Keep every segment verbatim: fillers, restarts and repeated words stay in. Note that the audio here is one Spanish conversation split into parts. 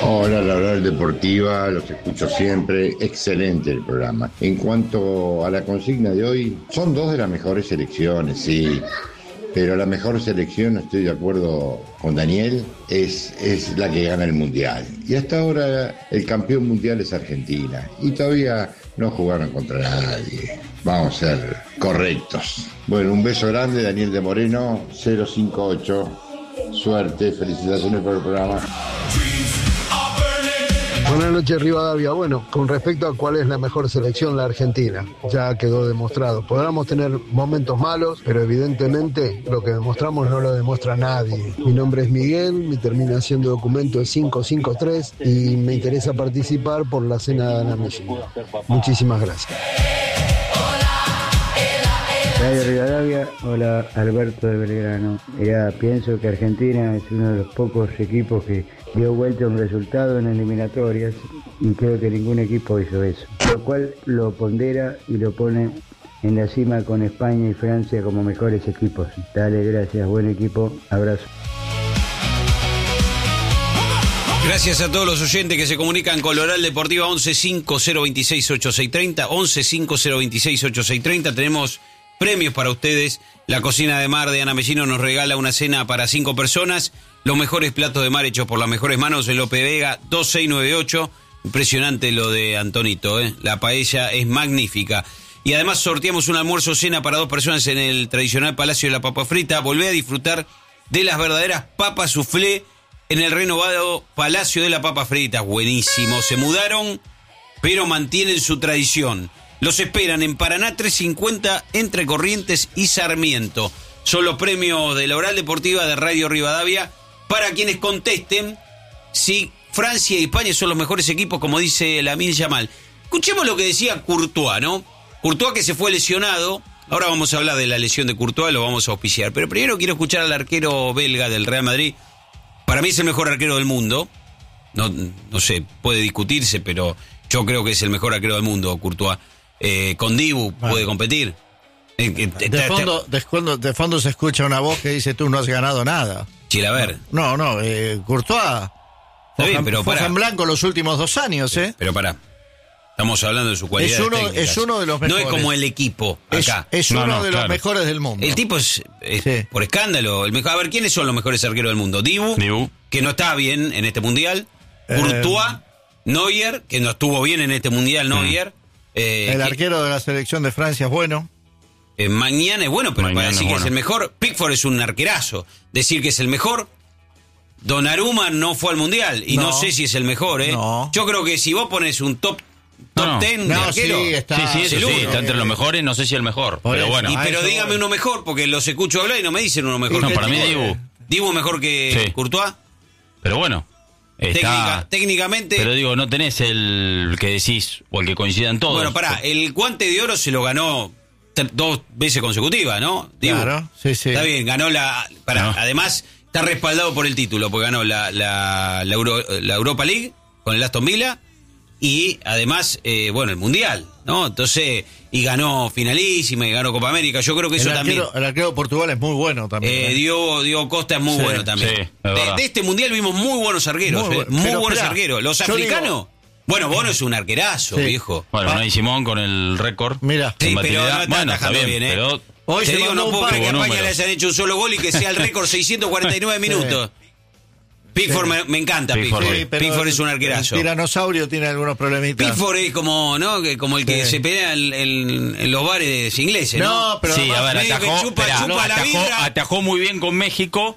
Hola, la Oral Deportiva, los escucho siempre, excelente el programa. En cuanto a la consigna de hoy, son dos de las mejores selecciones, sí, pero la mejor selección, estoy de acuerdo con Daniel, es, es la que gana el Mundial. Y hasta ahora el campeón mundial es Argentina, y todavía no jugaron contra nadie. Vamos a ser correctos. Bueno, un beso grande, Daniel de Moreno, cero cinco ocho. Suerte, felicitaciones por el programa. Buenas noches, Rivadavia. Bueno, con respecto a cuál es la mejor selección, la Argentina, ya quedó demostrado. Podremos tener momentos malos, pero evidentemente lo que demostramos no lo demuestra nadie. Mi nombre es Miguel, mi terminación de documento es cinco cinco tres y me interesa participar por la cena de Ana Messi. Muchísimas gracias. Radio Rivadavia, hola, Alberto de Belgrano. Ya pienso que Argentina es uno de los pocos equipos que dio vuelta a un resultado en eliminatorias y creo que ningún equipo hizo eso, lo cual lo pondera y lo pone en la cima con España y Francia como mejores equipos. Dale, gracias, buen equipo, abrazo. Gracias a todos los oyentes que se comunican con la Oral Deportiva once cinco cero veintiséis ochenta y seis treinta, once cinco cero veintiséis ochenta y seis treinta. Tenemos premios para ustedes. La Cocina de Mar de Ana Mellino nos regala una cena para cinco personas. Los mejores platos de mar hechos por las mejores manos en Lope Vega dos seis nueve ocho. Impresionante lo de Antonito, ¿eh? La paella es magnífica. Y además sorteamos un almuerzo cena para dos personas en el tradicional Palacio de la Papa Frita. Volvé a disfrutar de las verdaderas papas soufflé en el renovado Palacio de la Papa Frita. Buenísimo. Se mudaron, pero mantienen su tradición. Los esperan en Paraná trescientos cincuenta entre Corrientes y Sarmiento. Son los premios de la Oral Deportiva de Radio Rivadavia para quienes contesten si Francia y España son los mejores equipos, como dice Lamine Yamal. Escuchemos lo que decía Courtois, ¿no? Courtois, que se fue lesionado. Ahora vamos a hablar de la lesión de Courtois, lo vamos a auspiciar. Pero primero quiero escuchar al arquero belga del Real Madrid. Para mí es el mejor arquero del mundo. No, no sé, puede discutirse, pero yo creo que es el mejor arquero del mundo, Courtois. Eh, con Dibu bueno. puede competir. Eh, eh, de, fondo, de, fondo, de fondo se escucha una voz que dice: tú no has ganado nada. Chilaver. No, no, eh, Courtois fue, bien, pero fue en blanco los últimos dos años, ¿eh? Pero pará, estamos hablando de su cualidad. Es uno, es uno de los mejores. No es como el equipo acá. Es, es uno no, no, de claro. los mejores del mundo. El tipo es, es sí. por escándalo. El mejor. A ver, ¿quiénes son los mejores arqueros del mundo? Dibu, Dibu. que no está bien en este mundial. Eh, Courtois, Neuer, que no estuvo bien en este mundial, Neuer. Mm. Eh, el arquero que, de la selección de Francia es bueno. Eh, Mañana es bueno, pero para decir es bueno. que es el mejor. Pickford es un arquerazo. Decir que es el mejor. Donnarumma no fue al mundial y no, no sé si es el mejor, ¿eh? No. Yo creo que si vos pones un top top no, ten no. de no, arquero, sí, está, sí, sí, eso sí, está entre los mejores, no sé si el mejor, Por pero eso, bueno. Y pero dígame voy. uno mejor, porque los escucho hablar y no me dicen uno mejor. No, que para mí Dibu. Dibu. Dibu mejor que sí. Courtois. Pero bueno. Está, Técnica, técnicamente. Pero digo, no tenés el que decís o el que coincidan todos. Bueno, pará, el guante de oro se lo ganó t- dos veces consecutivas, ¿no? Digo, claro, sí, sí. Está bien, ganó la. Pará, no. Además, está respaldado por el título, porque ganó la, la, la, Euro, la Europa League con el Aston Villa y además, eh, bueno, el Mundial, ¿no? Entonces, y ganó finalísima y ganó Copa América. Yo creo que eso el arquero, también. El arquero de Portugal es muy bueno también. Eh, ¿eh? Diego, Diego Costa es muy sí, bueno también. Sí, de, de este mundial vimos muy buenos arqueros, muy, eh, muy buenos esperá, arqueros. Los africanos. Digo, bueno, Bono es un arquerazo, sí. viejo. Bueno, no hay Simón con el récord. Mira, sí, pero no está bueno, está bien, bien, ¿eh? Pero hoy te digo, no puedo creer que a España número. le hayan hecho un solo gol y que sea el récord seiscientos cuarenta y nueve minutos. Sí. Pickford sí. me, me encanta, Pickford. Sí, Pickford es un arquerazo. El tiranosaurio tiene algunos problemitas. Pickford es como, ¿no? Como el que sí. se pelea en, en, en los bares ingleses, ¿no? No, pero sí, a ver, atajó, chupa, espera, chupa no, la atajó, atajó muy bien con México.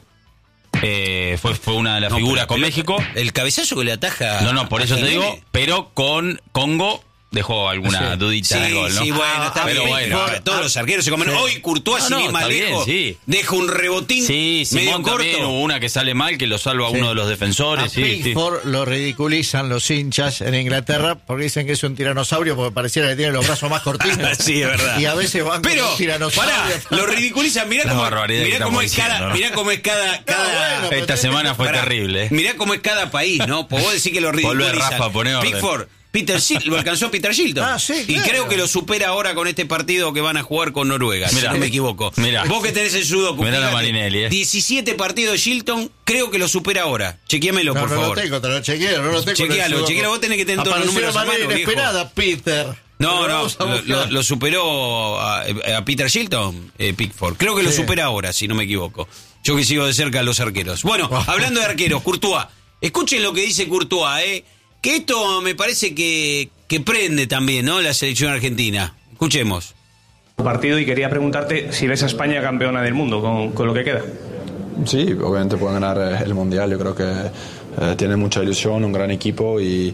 Eh, fue, fue una de las no, figuras con pero, México. El cabezazo que le ataja. No, no, por eso te digo, pero con Congo dejó alguna sí. dudita sí, de gol, ¿no? Sí, bueno, está pero bien. bueno, Pero todos los arqueros se comen. Sí. Hoy Courtois, no, sin no, ir más lejos, bien, sí. deja un rebotín sí, medio Simón corto. También, una que sale mal, que lo salva sí. uno de los defensores. A sí, Pickford sí. lo ridiculizan los hinchas en Inglaterra porque dicen que es un tiranosaurio porque pareciera que tiene los brazos más cortitos. Sí, es verdad. Y a veces van pero, con un tiranosaurio. Pará, lo ridiculizan. Mirá cómo, mirá cómo es cada, ¿no? mirá cómo es cada, cada no, bueno, esta semana fue pará, terrible. ¿eh? Mirá cómo es cada país, ¿no? Pues vos decís que lo ridiculizan. Volver Rafa a poner orden. Pickford Peter Shilton, lo alcanzó Peter Shilton. Ah, sí, y claro. creo que lo supera ahora con este partido que van a jugar con Noruega, Mirá. si no me equivoco. Mirá. Vos que tenés el sudoku, Mirá la fíjate, Marinelli, eh. diecisiete partidos de Shilton, creo que lo supera ahora. Chequéamelo, No, por no favor. lo tengo, te lo chequeo, no lo tengo. Chequealo, en el chequealo, vos tenés que tener todos los Apareció números a de manera mano, viejo. inesperada, Peter. No, Lo no, vamos a lo, buscar. lo- lo superó a, a Peter Shilton, eh, Pickford. Creo que lo Sí. supera ahora, si no me equivoco. Yo que sigo de cerca a los arqueros. Bueno, hablando de arqueros, Courtois. Escuchen lo que dice Courtois, ¿eh? Que esto me parece que, que prende también, ¿no? La selección argentina. Escuchemos. Partido y quería preguntarte si ves a España campeona del mundo con, con lo que queda. Sí, obviamente pueden ganar el Mundial, yo creo que eh, tienen mucha ilusión, un gran equipo y,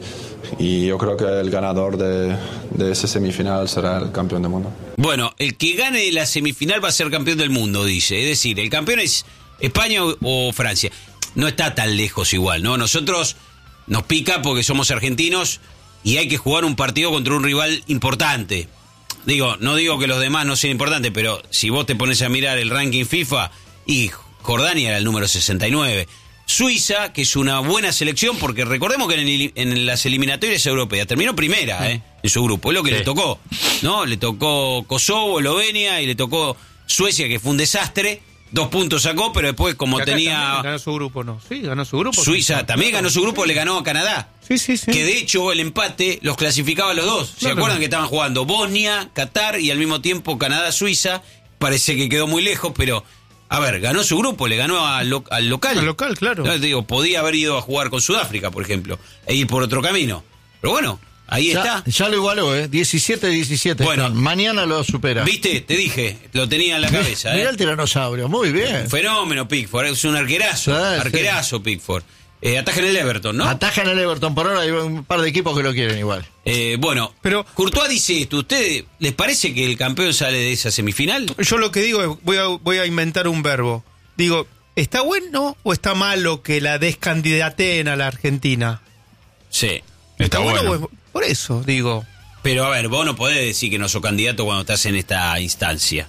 y yo creo que el ganador de, de ese semifinal será el campeón del mundo. Bueno, el que gane la semifinal va a ser campeón del mundo, dice. Es decir, el campeón es España o, o Francia. No está tan lejos igual, ¿no? Nosotros nos pica porque somos argentinos y hay que jugar un partido contra un rival importante. Digo, no digo que los demás no sean importantes, pero si vos te pones a mirar el ranking FIFA, y Jordania era el número sesenta y nueve. Suiza, que es una buena selección, porque recordemos que en, el, en las eliminatorias europeas terminó primera, ¿eh? En su grupo, es lo que Sí. le tocó, ¿no? Le tocó Kosovo, Eslovenia y le tocó Suecia, que fue un desastre. Dos puntos sacó, pero después, como Acá tenía también ganó su grupo, ¿no? Sí, ganó su grupo. Suiza, también ganó su grupo, le ganó a Canadá. Sí, sí, sí. Que de hecho el empate los clasificaba a los dos. ¿Se Claro. acuerdan que estaban jugando Bosnia, Qatar y al mismo tiempo Canadá-Suiza? Parece que quedó muy lejos, pero a ver, ganó su grupo, le ganó al, lo- al local. Al local, claro. No, te digo, podía haber ido a jugar con Sudáfrica, por ejemplo, e ir por otro camino. Pero bueno, ahí Ya, está. ya lo igualó, ¿eh? diecisiete diecisiete. Bueno. están. Mañana lo supera. ¿Viste? Te dije, lo tenía en la cabeza. Mirá ¿eh? el tiranosaurio, muy bien. Fenómeno Pickford, es un arquerazo. Sí, sí. arquerazo Pickford. Eh, ataja en el Everton, ¿no? Atajan el Everton por ahora, hay un par de equipos que lo quieren igual. Eh, bueno, Pero- Courtois dice esto. ¿Ustedes les parece que el campeón sale de esa semifinal? Yo lo que digo es, voy a, voy a inventar un verbo. Digo, ¿está bueno o está malo que la descandidateen a la Argentina? Sí. Está bueno. o es- por eso, digo. Pero a ver, vos no podés decir que no sos candidato cuando estás en esta instancia.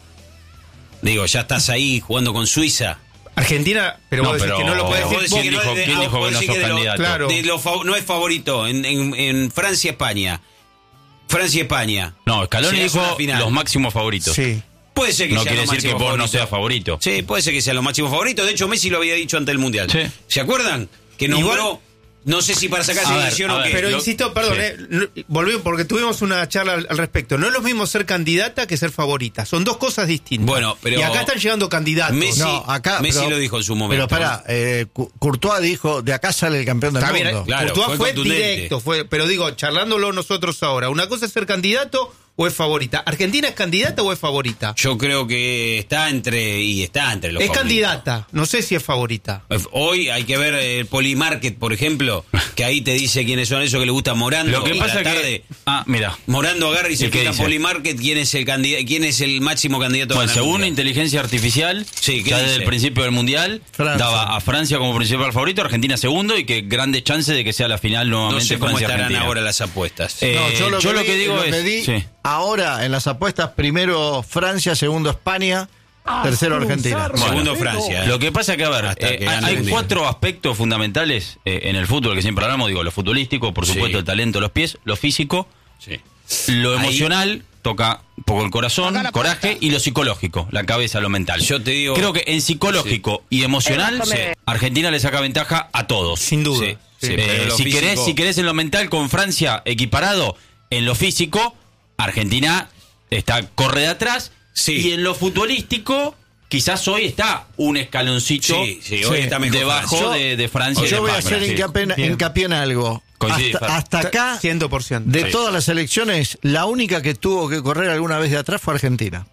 Digo, ya estás ahí jugando con Suiza. Argentina, pero No, vos decís pero- que no lo podés vos decir. ¿quién vos- dijo- de- quién ah, dijo vos que no decís sos de lo- candidato? Claro. de lo fa- no es favorito. En, en, en Francia-España. Francia-España. No, Scaloni Llegás a dijo una final. los máximos favoritos. Sí. Puede ser que No sea quiere los decir que máximos vos no favoritos. seas favorito. Sí, puede ser que sea los máximos favoritos. De hecho, Messi lo había dicho ante el Mundial. Sí. ¿Se acuerdan? Que nombró, no sé si para sacarse A ver, elección a o ver, qué. Pero lo- insisto, perdón, sí. eh, no- volvemos porque tuvimos una charla al, al respecto. No es lo mismo ser candidata que ser favorita. Son dos cosas distintas. Bueno, pero- Y acá están llegando candidatos. Messi, No, acá, Messi pero- lo dijo en su momento. Pero pará, eh, Cu- Courtois dijo, de acá sale el campeón del Está bien, mundo. eh, Claro, Courtois fue fue, contundente. directo, fue, pero digo, charlándolo nosotros ahora, una cosa es ser candidato o es favorita. ¿Argentina es candidata o es favorita? Yo creo que está entre y está entre los Es favoritos. candidata, no sé si es favorita. Hoy hay que ver el Polymarket, por ejemplo, que ahí te dice quiénes son esos que le gusta Morando. Lo que A la pasa tarde, que... Ah, mira. Morando agarra y se ¿Y qué fija dice? Polymarket quién es el candidato, quién es el máximo candidato a Bueno, ganar el según Mundial. inteligencia artificial, Sí, ¿qué ya dice? desde el principio del Mundial, Francia. daba a Francia como principal favorito, Argentina segundo y que grandes chances de que sea la final No nuevamente sé cómo estarán Francia-Argentina. ahora las apuestas. Eh, No, yo lo que, vi- digo lo es... que di, sí. ahora en las apuestas, primero Francia, segundo España, tercero Argentina. Segundo Francia. ¿eh? Lo que pasa que, a ver, Hasta eh, que gane hay el Mundial. cuatro aspectos fundamentales eh, en el fútbol que siempre hablamos, digo, lo futbolístico, por Sí. supuesto, el talento, los pies, lo físico, Sí. lo Ahí- emocional, toca un poco el corazón, coraje, y lo psicológico, la cabeza, lo mental. Yo te digo- Creo que en psicológico y emocional, Sí. Argentina le saca ventaja a todos. Sin duda. Sí, Sí. sí, Eh, pero lo si, físico- querés, si querés en lo mental con Francia equiparado, en lo físico, Argentina está corre de atrás. Sí. Y en lo futbolístico, quizás hoy está un escaloncito Sí, sí, hoy está mejor debajo Francia. de, de Francia. y Yo de voy a España, hacer sí. hincapié, en- Bien. hincapié en algo. Coincide, Hasta, Fer. hasta acá, cien por ciento. de Sí. todas las elecciones, la única que tuvo que correr alguna vez de atrás fue Argentina.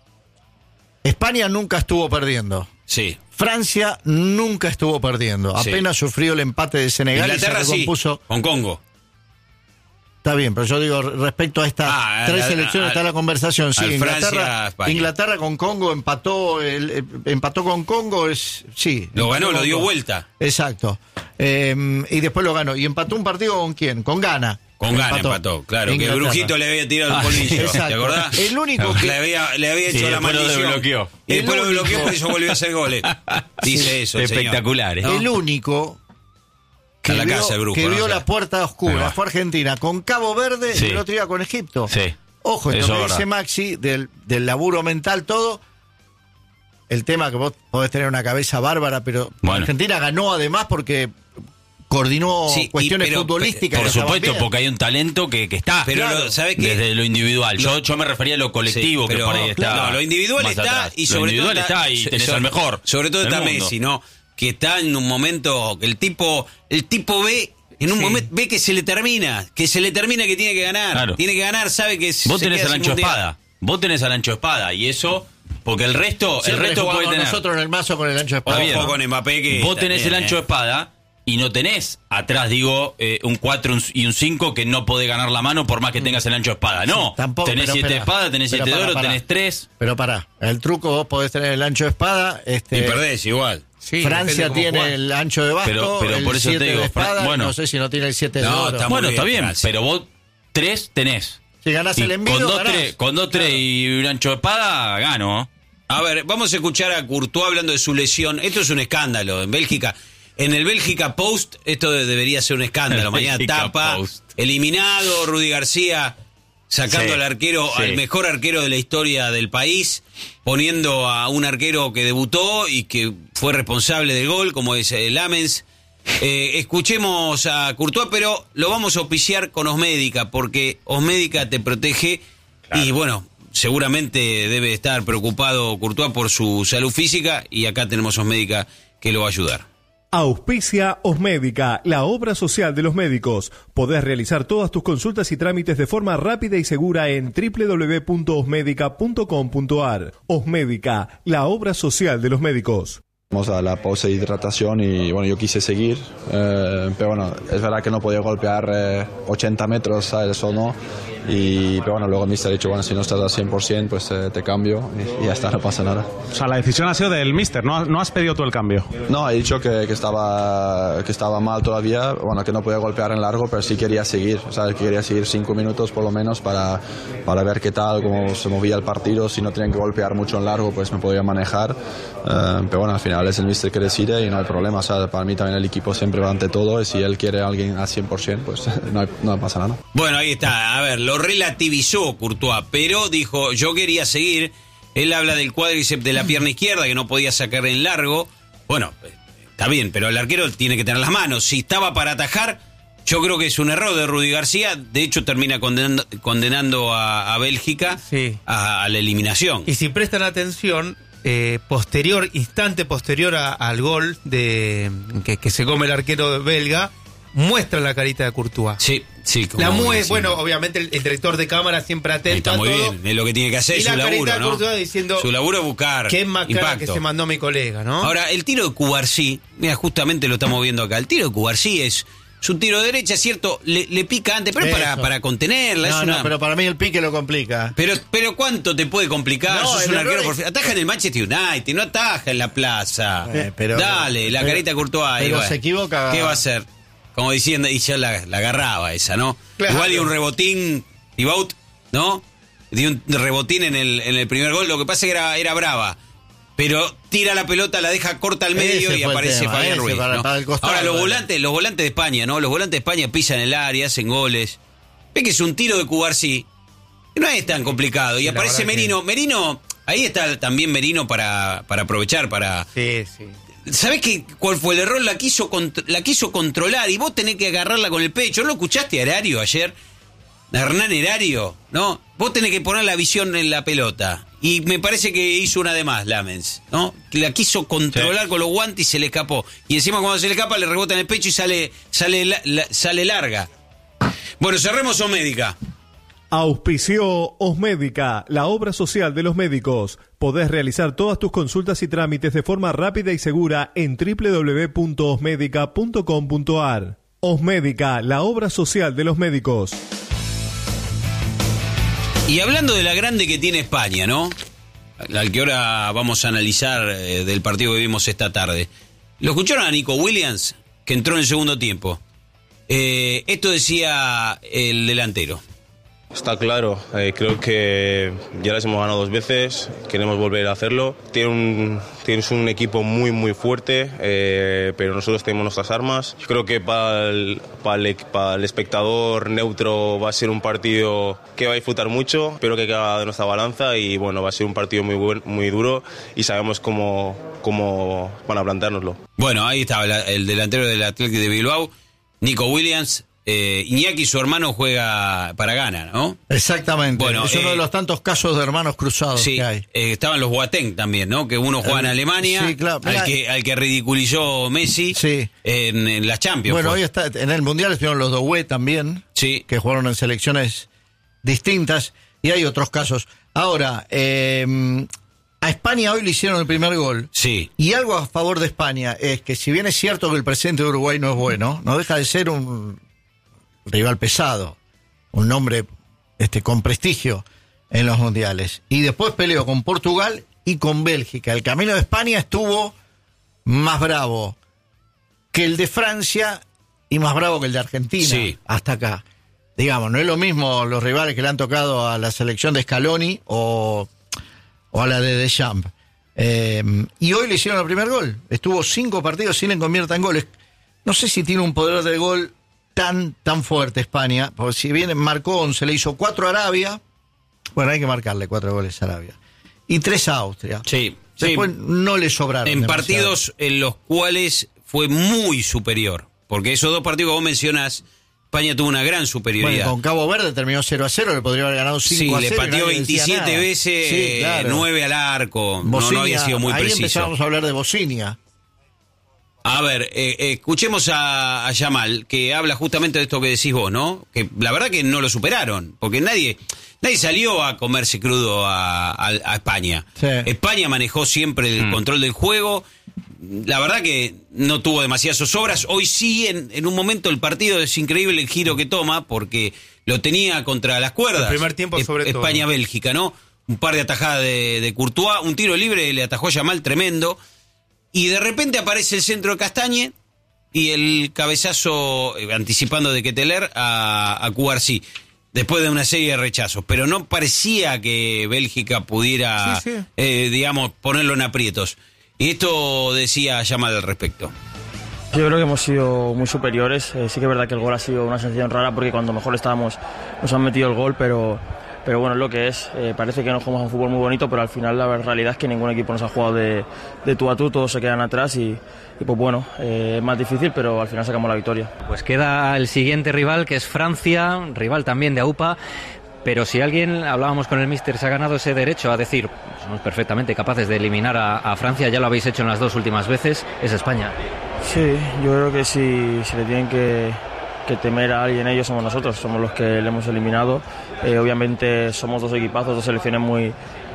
España nunca estuvo perdiendo. Sí. Francia nunca estuvo perdiendo. Sí. Apenas sufrió el empate de Senegal Inglaterra y se sí, recompuso. con Congo. Está bien, pero yo digo, respecto a estas Ah, tres a- a- elecciones a- está la conversación. Sí, al Inglaterra, Francia, España. Inglaterra con Congo empató, el- eh, empató con Congo, es sí. Lo empató ganó, con lo dio Congo. vuelta. Exacto. Eh, y después lo ganó. Y empató un partido con quién? Con Ghana. Con Gana empató, claro. Inglaterra. Que Brujito le había tirado el Ah, polvillo. ¿Te exacto. acordás? El único que- Le había, le había Sí, hecho la después lo maldición. desbloqueó. Y después El lo desbloqueó, único- por eso volvió a hacer goles. Dice eso. el señor. Espectacular, ¿eh? ¿No? El único que a la vio, casa del brujo. que ¿no? vio O sea, la puerta oscura, va. fue Argentina con Cabo Verde Sí. y el otro día con Egipto. Sí. Ojo, esto Eso que es dice verdad. Maxi, del, del laburo mental, todo. El tema que vos podés tener una cabeza bárbara, pero Bueno. Argentina ganó además porque coordinó Sí, y- cuestiones pero- futbolísticas. Por que estaban supuesto, bien. porque hay un talento que, que está. Pero Claro. lo- ¿sabe qué? Desde lo individual. Yo, yo me refería a lo colectivo, Sí, que pero- por ahí está. No, lo individual más está atrás. y Lo sobre individual todo está y so- tenés so- al mejor. Sobre todo del está mundo. Messi, ¿no? Que está en un momento que el tipo, el tipo ve, en un Sí. momento ve que se le termina, que se le termina que tiene que ganar. Claro. Tiene que ganar, sabe que Vos se tenés queda al sin ancho mundial. espada. Vos tenés al ancho espada. Y eso, porque el resto, el Siempre resto puede jugamos tener. nosotros en el mazo con el ancho de Está espada. bien. Ojo con Mbappé que Vos tenés también, el ancho eh. de espada y no tenés atrás, digo, eh, un cuatro y un cinco que no podés ganar la mano por más que tengas el ancho de espada. No, Sí, tampoco, tenés pero siete espera. espadas, tenés Pero siete de pará, oro, pará. tenés tres. Pero pará, el truco vos podés tener el ancho de espada. Este, Y perdés igual. Sí, Francia depende cómo tiene jugás. el ancho de basto, Pero- pero el por eso te siete digo, de espada, Fran- bueno. no sé si no tiene el siete de No, oro. está muy Bueno, bien, está bien, Francia. pero vos tres tenés. Si ganás Y el envío, con dos, ganás. tres, con dos, tres y un ancho de espada, gano. A ver, vamos a escuchar a Courtois hablando de su lesión. Esto es un escándalo en Bélgica. En el Bélgica Post, esto de- debería ser un escándalo. El Mañana Bélgica tapa, Post. eliminado, Rudy García sacando Sí, al arquero, sí. al mejor arquero de la historia del país, poniendo a un arquero que debutó y que fue responsable del gol, como es eh, Lamens. Eh, escuchemos a Courtois, pero lo vamos a auspiciar con Osmédica, porque Osmédica te protege y bueno, seguramente debe estar preocupado Courtois por su salud física y acá tenemos Osmédica que lo va a ayudar. Auspicia Osmédica, la obra social de los médicos. Podés realizar todas tus consultas y trámites de forma rápida y segura en doble u doble u doble u punto osmédica punto com punto a r. Osmédica, la obra social de los médicos. Vamos a la pausa de hidratación y bueno, yo quise seguir, eh, pero bueno, es verdad que no podía golpear eh, ochenta metros, ¿sabes? Eso no. Y, pero bueno, luego el mister ha dicho, bueno, si no estás al cien por ciento, pues eh, te cambio y, y ya está, no pasa nada. O sea, la decisión ha sido del míster, no, no has pedido tú el cambio. No, he dicho que, que, estaba, que estaba mal todavía, bueno, que no podía golpear en largo, pero sí quería seguir, o sea, que quería seguir cinco minutos por lo menos para, para ver qué tal, cómo se movía el partido, si no tenían que golpear mucho en largo, pues me podía manejar, eh, pero bueno, al final es el míster que decide y no hay problema, o sea, para mí también el equipo siempre va ante todo y si él quiere a alguien al cien por ciento, pues no, hay, no pasa nada. Bueno, ahí está. A ver, lo relativizó Courtois, pero dijo, yo quería seguir. Él habla del cuádriceps de la pierna izquierda, que no podía sacar en largo. Bueno, está bien, pero el arquero tiene que tener las manos. Si estaba para atajar, yo creo que es un error de Rudy García. De hecho, termina condenando, condenando a, a Bélgica Sí. a, a la eliminación. Y si prestan atención, eh, posterior, instante posterior a- al gol de que, que se come el arquero belga, muestra la carita de Courtois. Sí, sí. como La mueve, decimos. bueno, obviamente el, el director de cámara siempre Ahí atento está a muy todo. bien, es lo que tiene que hacer, Y es la su carita laburo, de ¿no? Courtois diciendo, Su laburo es buscar qué macana impacto. que se mandó mi colega, ¿no? Ahora, el tiro de Cubarsí, mira, justamente lo estamos viendo acá. El tiro de Cubarsí es, es un tiro de derecha, cierto, le, le pica antes, pero es para, Eso. para contenerla. No, es una, no, pero para mí el pique lo complica. pero, pero ¿cuánto te puede complicar? No, Sos el un error arquero es- por... Ataja en el Manchester United, no ataja en la plaza. Eh, pero- Dale, la pero- carita de Courtois. ahí, pero bueno. se equivoca. ¿Qué va a hacer? Como diciendo, y ya la, la agarraba esa, ¿no? Claro. Igual dio un rebotín, Thibaut, ¿no? Dio un rebotín en el, en el primer gol. Lo que pasa es que era, era brava. Pero tira la pelota, la deja corta al medio Ese y fue el aparece tema, Fabián ese, Ruiz. para- ¿no? para el costado, Ahora, los bueno. volantes, los volantes de España, ¿no? Los volantes de España pisan el área, hacen goles. Ve que es un tiro de Cubarsí. No es tan complicado. Y la aparece verdad que- Merino. Merino, ahí está también Merino para, para aprovechar, para. Sí, sí. ¿Sabés qué, cuál fue el error? La quiso, contr- la quiso controlar y vos tenés que agarrarla con el pecho. ¿No lo escuchaste a Erario ayer? A Hernán Erario, ¿no? Vos tenés que poner la visión en la pelota. Y me parece que hizo una de más, Lamens, ¿no? Que la quiso controlar con los guantes y se le escapó. Y encima cuando se le escapa le rebota en el pecho y sale, sale, la- la- sale larga. Bueno, cerremos Osmédica. Auspició Osmédica, la obra social de los médicos. Podés realizar todas tus consultas y trámites de forma rápida y segura en doble u doble u doble u punto osmédica punto com punto a r. Osmédica, la obra social de los médicos. Y hablando de la grande que tiene España, ¿no? Al que ahora vamos a analizar eh, del partido que vimos esta tarde. ¿Lo escucharon a Nico Williams? Que entró en el segundo tiempo. Eh, esto decía el delantero. Está claro, eh, creo que ya las hemos ganado dos veces, queremos volver a hacerlo. Tiene un, tienes un equipo muy muy fuerte, eh, pero nosotros tenemos nuestras armas. Yo creo que para el, para, el, para el espectador neutro va a ser un partido que va a disfrutar mucho, espero que caiga de nuestra balanza y bueno, va a ser un partido muy buen, muy duro y sabemos cómo, cómo van a planteárnoslo. Bueno, ahí estaba el, el delantero del Athletic de Bilbao, Nico Williams. Eh, Iñaki, su hermano, juega para Ghana, ¿no? Exactamente. Bueno, es uno eh, de los tantos casos de hermanos cruzados sí, que hay. Eh, estaban los Boateng también, ¿no? Que uno juega en Alemania, sí, claro. al, que, al que ridiculizó Messi sí. en, en la Champions. Bueno, fue. hoy está en el Mundial estuvieron los Doué también, sí. que jugaron en selecciones distintas, y hay otros casos. Ahora, eh, a España hoy le hicieron el primer gol. Sí. Y algo a favor de España es que si bien es cierto que el presente de Uruguay no es bueno, no deja de ser un rival pesado, un nombre este, con prestigio en los mundiales. Y después peleó con Portugal y con Bélgica. El camino de España estuvo más bravo que el de Francia y más bravo que el de Argentina. Sí. Hasta acá. Digamos, no es lo mismo los rivales que le han tocado a la selección de Scaloni o, o a la de Deschamps. Eh, y hoy le hicieron el primer gol. Estuvo cinco partidos sin le conviertan goles. No sé si tiene un poder de gol tan tan fuerte España, porque si bien marcó once, le hizo cuatro a Arabia, bueno, hay que marcarle cuatro goles a Arabia, y tres a Austria. Sí, Después sí. no le sobraron. En demasiado. partidos en los cuales fue muy superior, porque esos dos partidos que vos mencionás, España tuvo una gran superioridad. Bueno, con Cabo Verde terminó cero a cero, le podría haber ganado cinco a cero. Sí, le pateó veintisiete nada. veces, sí, claro. nueve al arco, Bosnia, no, no había sido muy ahí preciso. empezamos a hablar de Bosnia. A ver, eh, eh, escuchemos a, a Yamal, que habla justamente de esto que decís vos, ¿no? Que la verdad que no lo superaron, porque nadie nadie salió a comerse crudo a, a, a España. Sí. España manejó siempre el mm. control del juego. La verdad que no tuvo demasiadas zozobras. Hoy sí, en, en un momento el partido es increíble el giro que toma, porque lo tenía contra las cuerdas. El primer tiempo sobre es, todo. España-Bélgica, ¿no? Un par de atajadas de, de Courtois, un tiro libre le atajó a Yamal tremendo. Y de repente aparece el centro de Castañe y el cabezazo, eh, anticipando de Ketelaere, a, a Cubarsí, después de una serie de rechazos. Pero no parecía que Bélgica pudiera, sí, sí. Eh, digamos, ponerlo en aprietos. Y esto decía Yamal al respecto. Yo creo que hemos sido muy superiores. Eh, sí que es verdad que el gol ha sido una sensación rara, porque cuando mejor estábamos nos han metido el gol, pero... Pero bueno, es lo que es. Eh, parece que no jugamos un fútbol muy bonito, pero al final la realidad es que ningún equipo nos ha jugado de, de tú a tú, todos se quedan atrás y, y pues bueno, eh, es más difícil, pero al final sacamos la victoria. Pues queda el siguiente rival, que es Francia, rival también de AUPA, pero si alguien, hablábamos con el míster, se ha ganado ese derecho a decir, somos perfectamente capaces de eliminar a, a Francia, ya lo habéis hecho en las dos últimas veces, es España. Sí, yo creo que si, si le tienen que... que temer a alguien, ellos somos nosotros, somos los que le hemos eliminado. Eh, obviamente somos dos equipazos, dos selecciones muy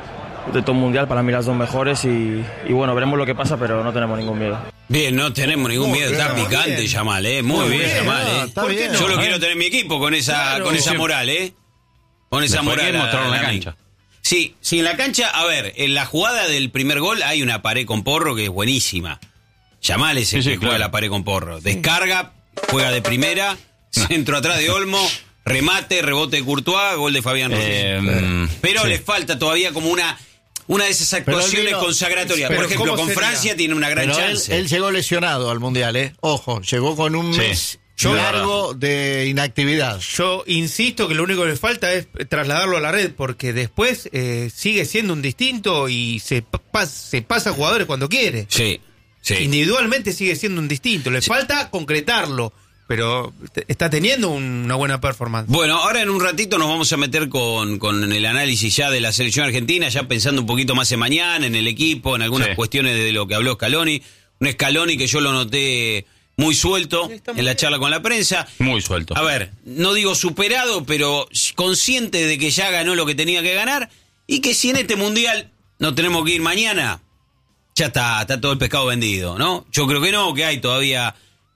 de todo mundial, para mí las dos mejores y, y bueno, veremos lo que pasa, pero no tenemos ningún miedo. Bien, no tenemos ningún muy miedo, bien, está picante bien. Yamal, eh, muy, muy bien, bien Yamal, eh. Está bien, yo no, lo ¿eh? quiero tener en mi equipo con esa claro, con esa sí. moral, eh. Con esa Después moral. mostraron la cancha. Sí, sí, en la cancha, a ver, en la jugada del primer gol hay una pared con Porro que es buenísima. Yamal es el sí, que sí, juega claro. la pared con Porro. Descarga, juega de primera, centro atrás de Olmo, remate, rebote de Courtois, gol de Fabián Ruiz. Eh, Pero sí. le falta todavía como una una de esas actuaciones vino, consagratorias. pero Por ejemplo, con sería? Francia tiene una gran Pero chance. Él, él llegó lesionado al Mundial, ¿eh? Ojo, llegó con un Sí. mes Yo- largo de inactividad. Yo insisto que lo único que le falta es trasladarlo a la red, porque después eh, sigue siendo un distinto y se, pa- se pasa a jugadores cuando quiere. Sí, sí. Individualmente sigue siendo un distinto, le Sí. falta concretarlo, pero te- está teniendo una buena performance. Bueno, ahora en un ratito nos vamos a meter con, con el análisis ya de la selección argentina, ya pensando un poquito más en mañana, en el equipo, en algunas Sí. cuestiones de lo que habló Scaloni. Un Scaloni que yo lo noté muy suelto en la charla con la prensa. Muy suelto. A ver, no digo superado, pero consciente de que ya ganó lo que tenía que ganar y que si en este mundial no tenemos que ir mañana, ya está, está todo el pescado vendido, ¿no? Yo creo que no, que hay todavía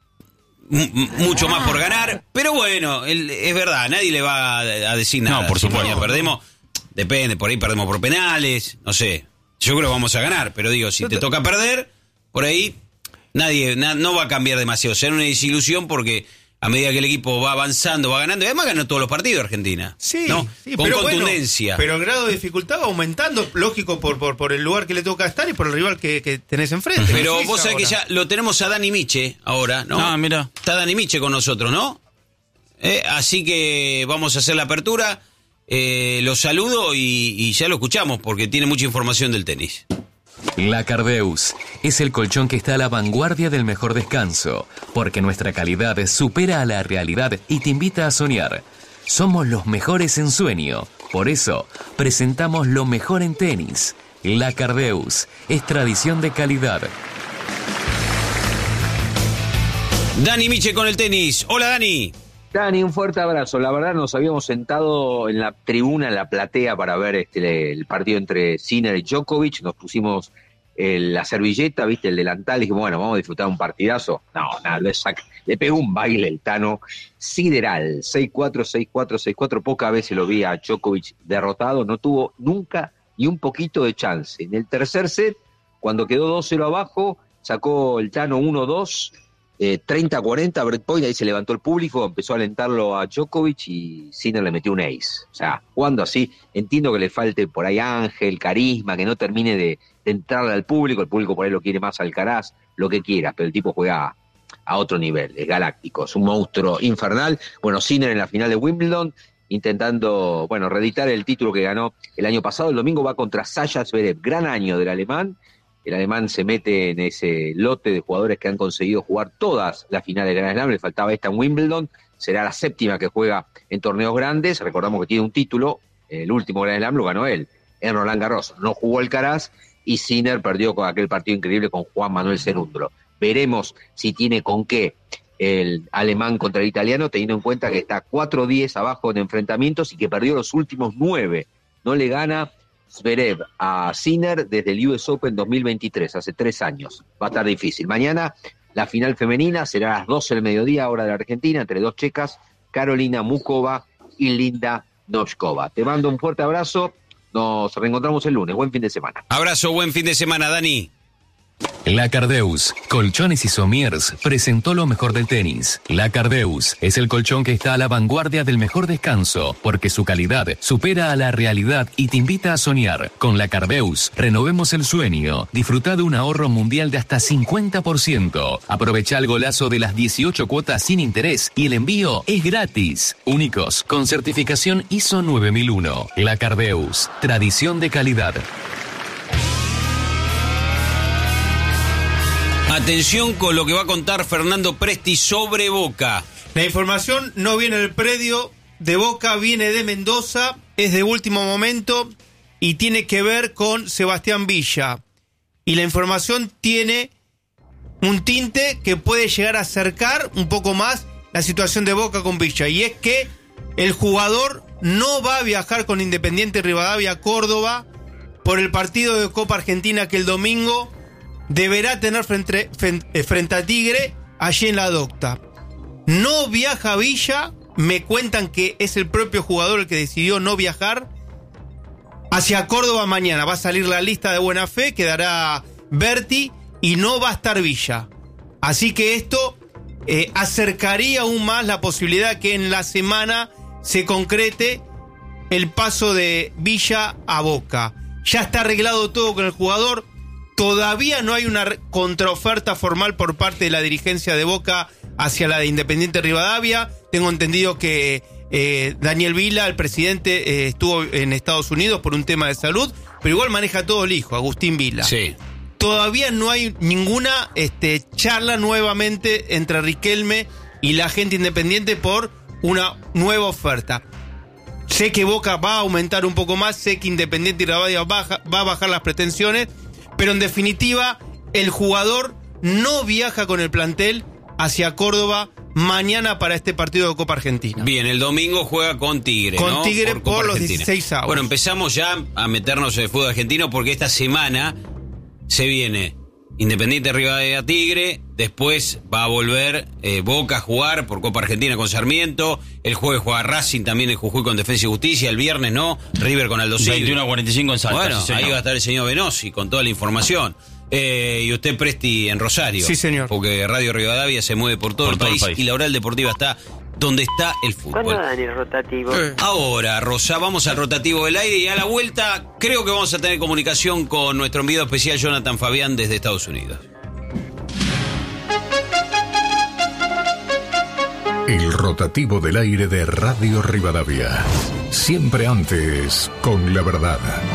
m- m- mucho más por ganar, pero bueno, el- es verdad, nadie le va a, a decir nada. No, por Si supuesto. mañana perdemos, depende, por ahí perdemos por penales, no sé. Yo creo que vamos a ganar, pero digo, si te toca perder, por ahí nadie na- no va a cambiar demasiado. Será una desilusión porque a medida que el equipo va avanzando, va ganando, y además ganó todos los partidos Argentina. Sí, ¿no? sí, con pero contundencia. Bueno, pero el grado de dificultad va aumentando, lógico, por, por, por el lugar que le toca estar y por el rival que, que tenés enfrente. Pero Suiza vos sabés ahora. que ya lo tenemos a Dani Miche ahora, ¿no? Ah, mira. Está Dani Miche con nosotros, ¿no? Eh, así que vamos a hacer la apertura. Eh, lo saludo y, y ya lo escuchamos porque tiene mucha información del tenis. La Cardeus es el colchón que está a la vanguardia del mejor descanso, porque nuestra calidad supera a la realidad y te invita a soñar. Somos los mejores en sueño, por eso presentamos lo mejor en tenis. La Cardeus es tradición de calidad. Dani Miche con el tenis. Hola, Dani. Dani, un fuerte abrazo. La verdad nos habíamos sentado en la tribuna, en la platea, para ver este el partido entre Sinner y Djokovic. Nos pusimos el, la servilleta, viste, el delantal, y dijimos, bueno, vamos a disfrutar un partidazo. No, nada, le, saca, le pegó un baile el Tano sideral. seis cuatro, seis cuatro, seis cuatro. Pocas veces lo vi a Djokovic derrotado. No tuvo nunca ni un poquito de chance. En el tercer set, cuando quedó dos cero abajo, sacó el Tano uno dos. Eh, treinta a cuarenta, breakpoint, ahí se levantó el público, empezó a alentarlo a Djokovic y Sinner le metió un ace. O sea, jugando así, entiendo que le falte por ahí ángel, carisma, que no termine de, de entrarle al público, el público por ahí lo quiere más Alcaraz, lo que quieras, pero el tipo juega a, a otro nivel, es galáctico, es un monstruo infernal. Bueno, Sinner en la final de Wimbledon, intentando, bueno, reeditar el título que ganó el año pasado. El domingo va contra Sasha Zverev, gran año del alemán. El alemán se mete en ese lote de jugadores que han conseguido jugar todas las finales de Grand Slam. Le faltaba esta en Wimbledon. Será la séptima que juega en torneos grandes. Recordamos que tiene un título. El último Grand Slam lo ganó él, en Roland Garros. No jugó Alcaraz y Sinner perdió con aquel partido increíble con Juan Manuel Cerúndolo. Veremos si tiene con qué el alemán contra el italiano, teniendo en cuenta que está cuatro diez abajo de enfrentamientos y que perdió los últimos nueve. No le gana Zverev a Sinner desde el U S Open dos mil veintitrés, hace tres años. Va a estar difícil. Mañana la final femenina será a las doce del mediodía, hora de la Argentina, entre dos checas, Carolina Mukova y Linda Noskova. Te mando un fuerte abrazo, nos reencontramos el lunes. Buen fin de semana. Abrazo, buen fin de semana, Dani. La Cardeus, Colchones y Somiers, presentó lo mejor del tenis. La Cardeus es el colchón que está a la vanguardia del mejor descanso, porque su calidad supera a la realidad y te invita a soñar. Con La Cardeus, renovemos el sueño. Disfruta de un ahorro mundial de hasta cincuenta por ciento. Aprovecha el golazo de las dieciocho cuotas sin interés y el envío es gratis. Únicos, con certificación I S O nueve mil uno. La Cardeus, tradición de calidad. Atención con lo que va a contar Fernando Presti sobre Boca. La información no viene del predio de Boca, viene de Mendoza, es de último momento y tiene que ver con Sebastián Villa. Y la información tiene un tinte que puede llegar a acercar un poco más la situación de Boca con Villa. Y es que el jugador no va a viajar con Independiente Rivadavia a Córdoba por el partido de Copa Argentina que el domingo deberá tener frente, frente a Tigre allí en la Docta. No viaja Villa, me cuentan que es el propio jugador el que decidió no viajar hacia Córdoba mañana. Va a salir la lista de buena fe, quedará Berti y no va a estar Villa. Así que esto eh, acercaría aún más la posibilidad que en la semana se concrete el paso de Villa a Boca. Ya está arreglado todo con el jugador. Todavía no hay una contraoferta formal por parte de la dirigencia de Boca hacia la de Independiente Rivadavia. Tengo entendido que eh, Daniel Vila, el presidente, eh, estuvo en Estados Unidos por un tema de salud, pero igual maneja todo el hijo, Agustín Vila. Sí. Todavía no hay ninguna este, charla nuevamente entre Riquelme y la gente Independiente por una nueva oferta. Sé que Boca va a aumentar un poco más, sé que Independiente Rivadavia baja, va a bajar las pretensiones, pero en definitiva, el jugador no viaja con el plantel hacia Córdoba mañana para este partido de Copa Argentina. Bien, el domingo juega con Tigre, Con ¿no? Tigre por, por los Argentina. dieciséis avos. Bueno, empezamos ya a meternos en el fútbol argentino porque esta semana se viene Independiente Rivadavia Tigre, después va a volver eh, Boca a jugar por Copa Argentina con Sarmiento, el jueves juega Racing también en Jujuy con Defensa y Justicia, el viernes no, River con Aldo Civi. veintiuno a cuarenta y cinco en Salta. Bueno, sí, ahí va a estar el señor Venosi con toda la información. Eh, y usted, Presti, en Rosario. Sí, señor. Porque Radio Rivadavia se mueve por todo, Por el, todo el país, país. y la Oral Deportiva está donde está el fútbol. ¿Cuándo dan el rotativo? Eh. Ahora, Rosa, vamos al rotativo del aire y a la vuelta creo que vamos a tener comunicación con nuestro enviado especial Jonathan Fabián desde Estados Unidos. El rotativo del aire de Radio Rivadavia. Siempre antes, con la verdad.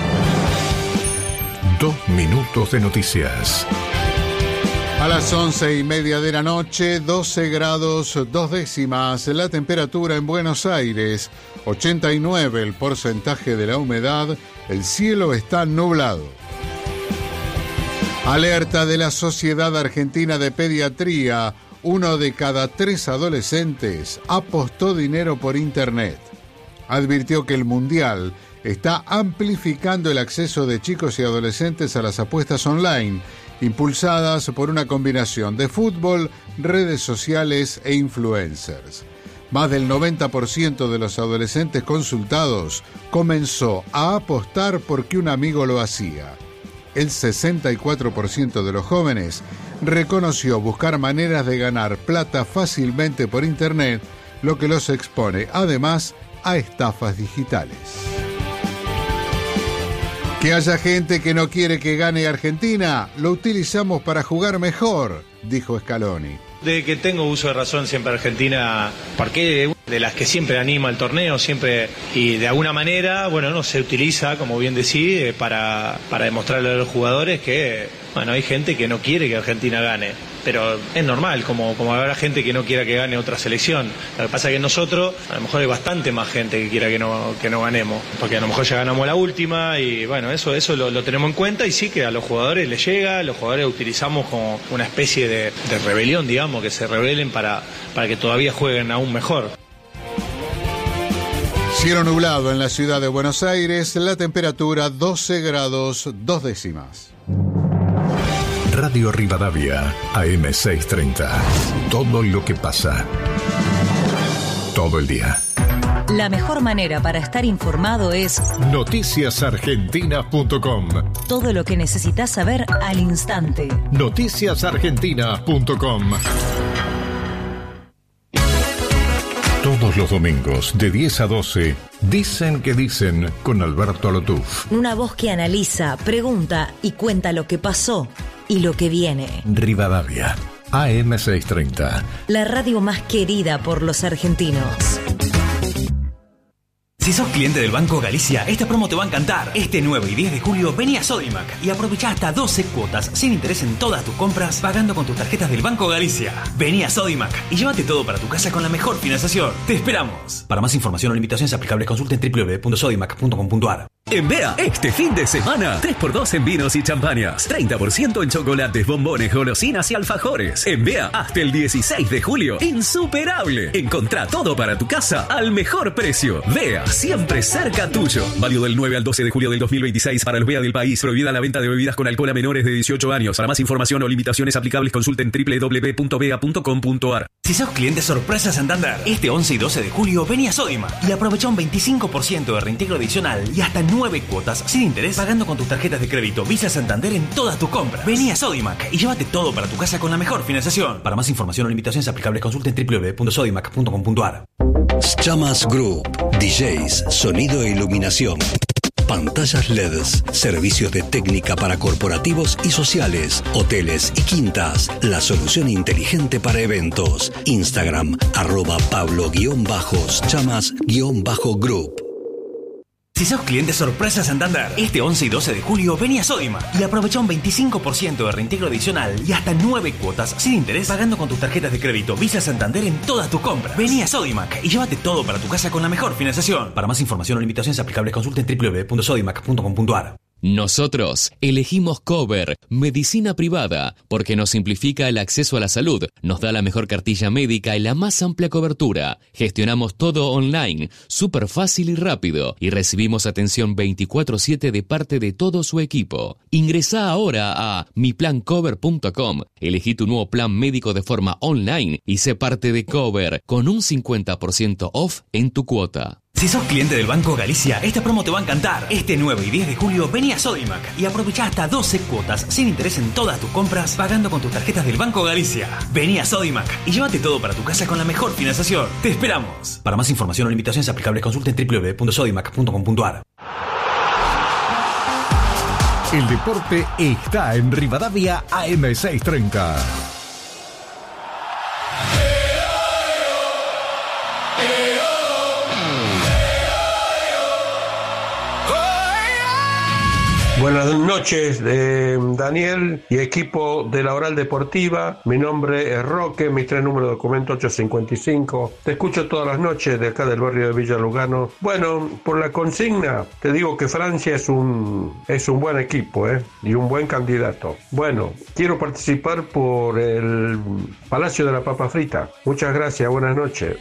Dos minutos de noticias. A las once y media de la noche, doce grados dos décimas, la temperatura en Buenos Aires, ochenta y nueve el porcentaje de la humedad, el cielo está nublado. Alerta de la Sociedad Argentina de Pediatría, uno de cada tres adolescentes apostó dinero por internet. Advirtió que el Mundial está amplificando el acceso de chicos y adolescentes a las apuestas online, impulsadas por una combinación de fútbol, redes sociales e influencers. Más del noventa por ciento de los adolescentes consultados comenzó a apostar porque un amigo lo hacía. El sesenta y cuatro por ciento de los jóvenes reconoció buscar maneras de ganar plata fácilmente por internet, lo que los expone además a estafas digitales. Que haya gente que no quiere que gane Argentina, lo utilizamos para jugar mejor, dijo Scaloni. De que tengo uso de razón siempre Argentina, porque de las que siempre anima el torneo, siempre, y de alguna manera, bueno, no se utiliza, como bien decís, para, para demostrarle a los jugadores que, bueno, hay gente que no quiere que Argentina gane, pero es normal, como, como habrá gente que no quiera que gane otra selección. Lo que pasa es que nosotros, a lo mejor hay bastante más gente que quiera que no, que no ganemos, porque a lo mejor ya ganamos la última, y bueno, eso, eso lo, lo tenemos en cuenta, y sí que a los jugadores les llega, los jugadores utilizamos como una especie de, de rebelión, digamos, que se rebelen para, para que todavía jueguen aún mejor. Cielo nublado en la ciudad de Buenos Aires, la temperatura doce grados dos décimas. Radio Rivadavia, A M seiscientos treinta. Todo lo que pasa. Todo el día. La mejor manera para estar informado es noticias argentinas punto com. Todo lo que necesitas saber al instante. noticias argentinas punto com. Todos los domingos de diez a doce, Dicen que Dicen con Alberto Lotuf. Una voz que analiza, pregunta y cuenta lo que pasó y lo que viene. Rivadavia, A M seiscientos treinta. La radio más querida por los argentinos. Si sos cliente del Banco Galicia, esta promo te va a encantar. Este nueve y diez de julio vení a Sodimac y aprovecha hasta doce cuotas sin interés en todas tus compras pagando con tus tarjetas del Banco Galicia. Vení a Sodimac y llévate todo para tu casa con la mejor financiación. ¡Te esperamos! Para más información o limitaciones aplicables consulten doble u doble u doble u punto sodimac punto com punto a r. En B E A, este fin de semana, tres por dos en vinos y champañas, treinta por ciento en chocolates, bombones, golosinas y alfajores. En B E A, hasta el dieciséis de julio, insuperable. Encontrá todo para tu casa al mejor precio. B E A, siempre cerca tuyo. Válido del nueve al doce de julio del dos mil veintiséis para los B E A del país. Prohibida la venta de bebidas con alcohol a menores de dieciocho años. Para más información o limitaciones aplicables, consulten doble u doble u doble u punto b e a punto com punto a r. Si sos cliente sorpresa Santander, este once y doce de julio vení a Sodimac y aprovecha un veinticinco por ciento de reintegro adicional y hasta nueve cuotas sin interés pagando con tus tarjetas de crédito Visa Santander en todas tus compras. Vení a Sodimac y llévate todo para tu casa con la mejor financiación. Para más información o limitaciones aplicables consulten doble u doble u doble u punto sodimac punto com punto a r. Chamas Group, D Js, sonido e iluminación, pantallas L E Ds, servicios de técnica para corporativos y sociales, hoteles y quintas, la solución inteligente para eventos. Instagram, arroba Pablo-Chamas-Group. Si sos cliente sorpresa Santander, este once y doce de julio vení a Sodimac y aprovecha un veinticinco por ciento de reintegro adicional y hasta nueve cuotas sin interés pagando con tus tarjetas de crédito Visa Santander en todas tus compras. Vení a Sodimac y llévate todo para tu casa con la mejor financiación. Para más información o limitaciones aplicables consulten doble u doble u doble u punto sodimac punto com punto a r. Nosotros elegimos Cover, medicina privada, porque nos simplifica el acceso a la salud, nos da la mejor cartilla médica y la más amplia cobertura. Gestionamos todo online, súper fácil y rápido, y recibimos atención veinticuatro siete de parte de todo su equipo. Ingresá ahora a mi plan cover punto com, elegí tu nuevo plan médico de forma online y sé parte de Cover, con un cincuenta por ciento off en tu cuota. Si sos cliente del Banco Galicia, esta promo te va a encantar. Este nueve y diez de julio vení a Sodimac y aprovechá hasta doce cuotas sin interés en todas tus compras pagando con tus tarjetas del Banco Galicia. Vení a Sodimac y llévate todo para tu casa con la mejor financiación. ¡Te esperamos! Para más información o limitaciones aplicables consulte en doble u doble u doble u punto sodimac punto com punto a r. El deporte está en Rivadavia A M seiscientos treinta. Buenas noches, eh, Daniel y equipo de la Oral Deportiva. Mi nombre es Roque, mi tres número de documento ocho cincuenta y cinco. Te escucho todas las noches de acá del barrio de Villa Lugano. Bueno, por la consigna, te digo que Francia es un, es un buen equipo, ¿eh? Y un buen candidato. Bueno, quiero participar por el Palacio de la Papa Frita. Muchas gracias, buenas noches.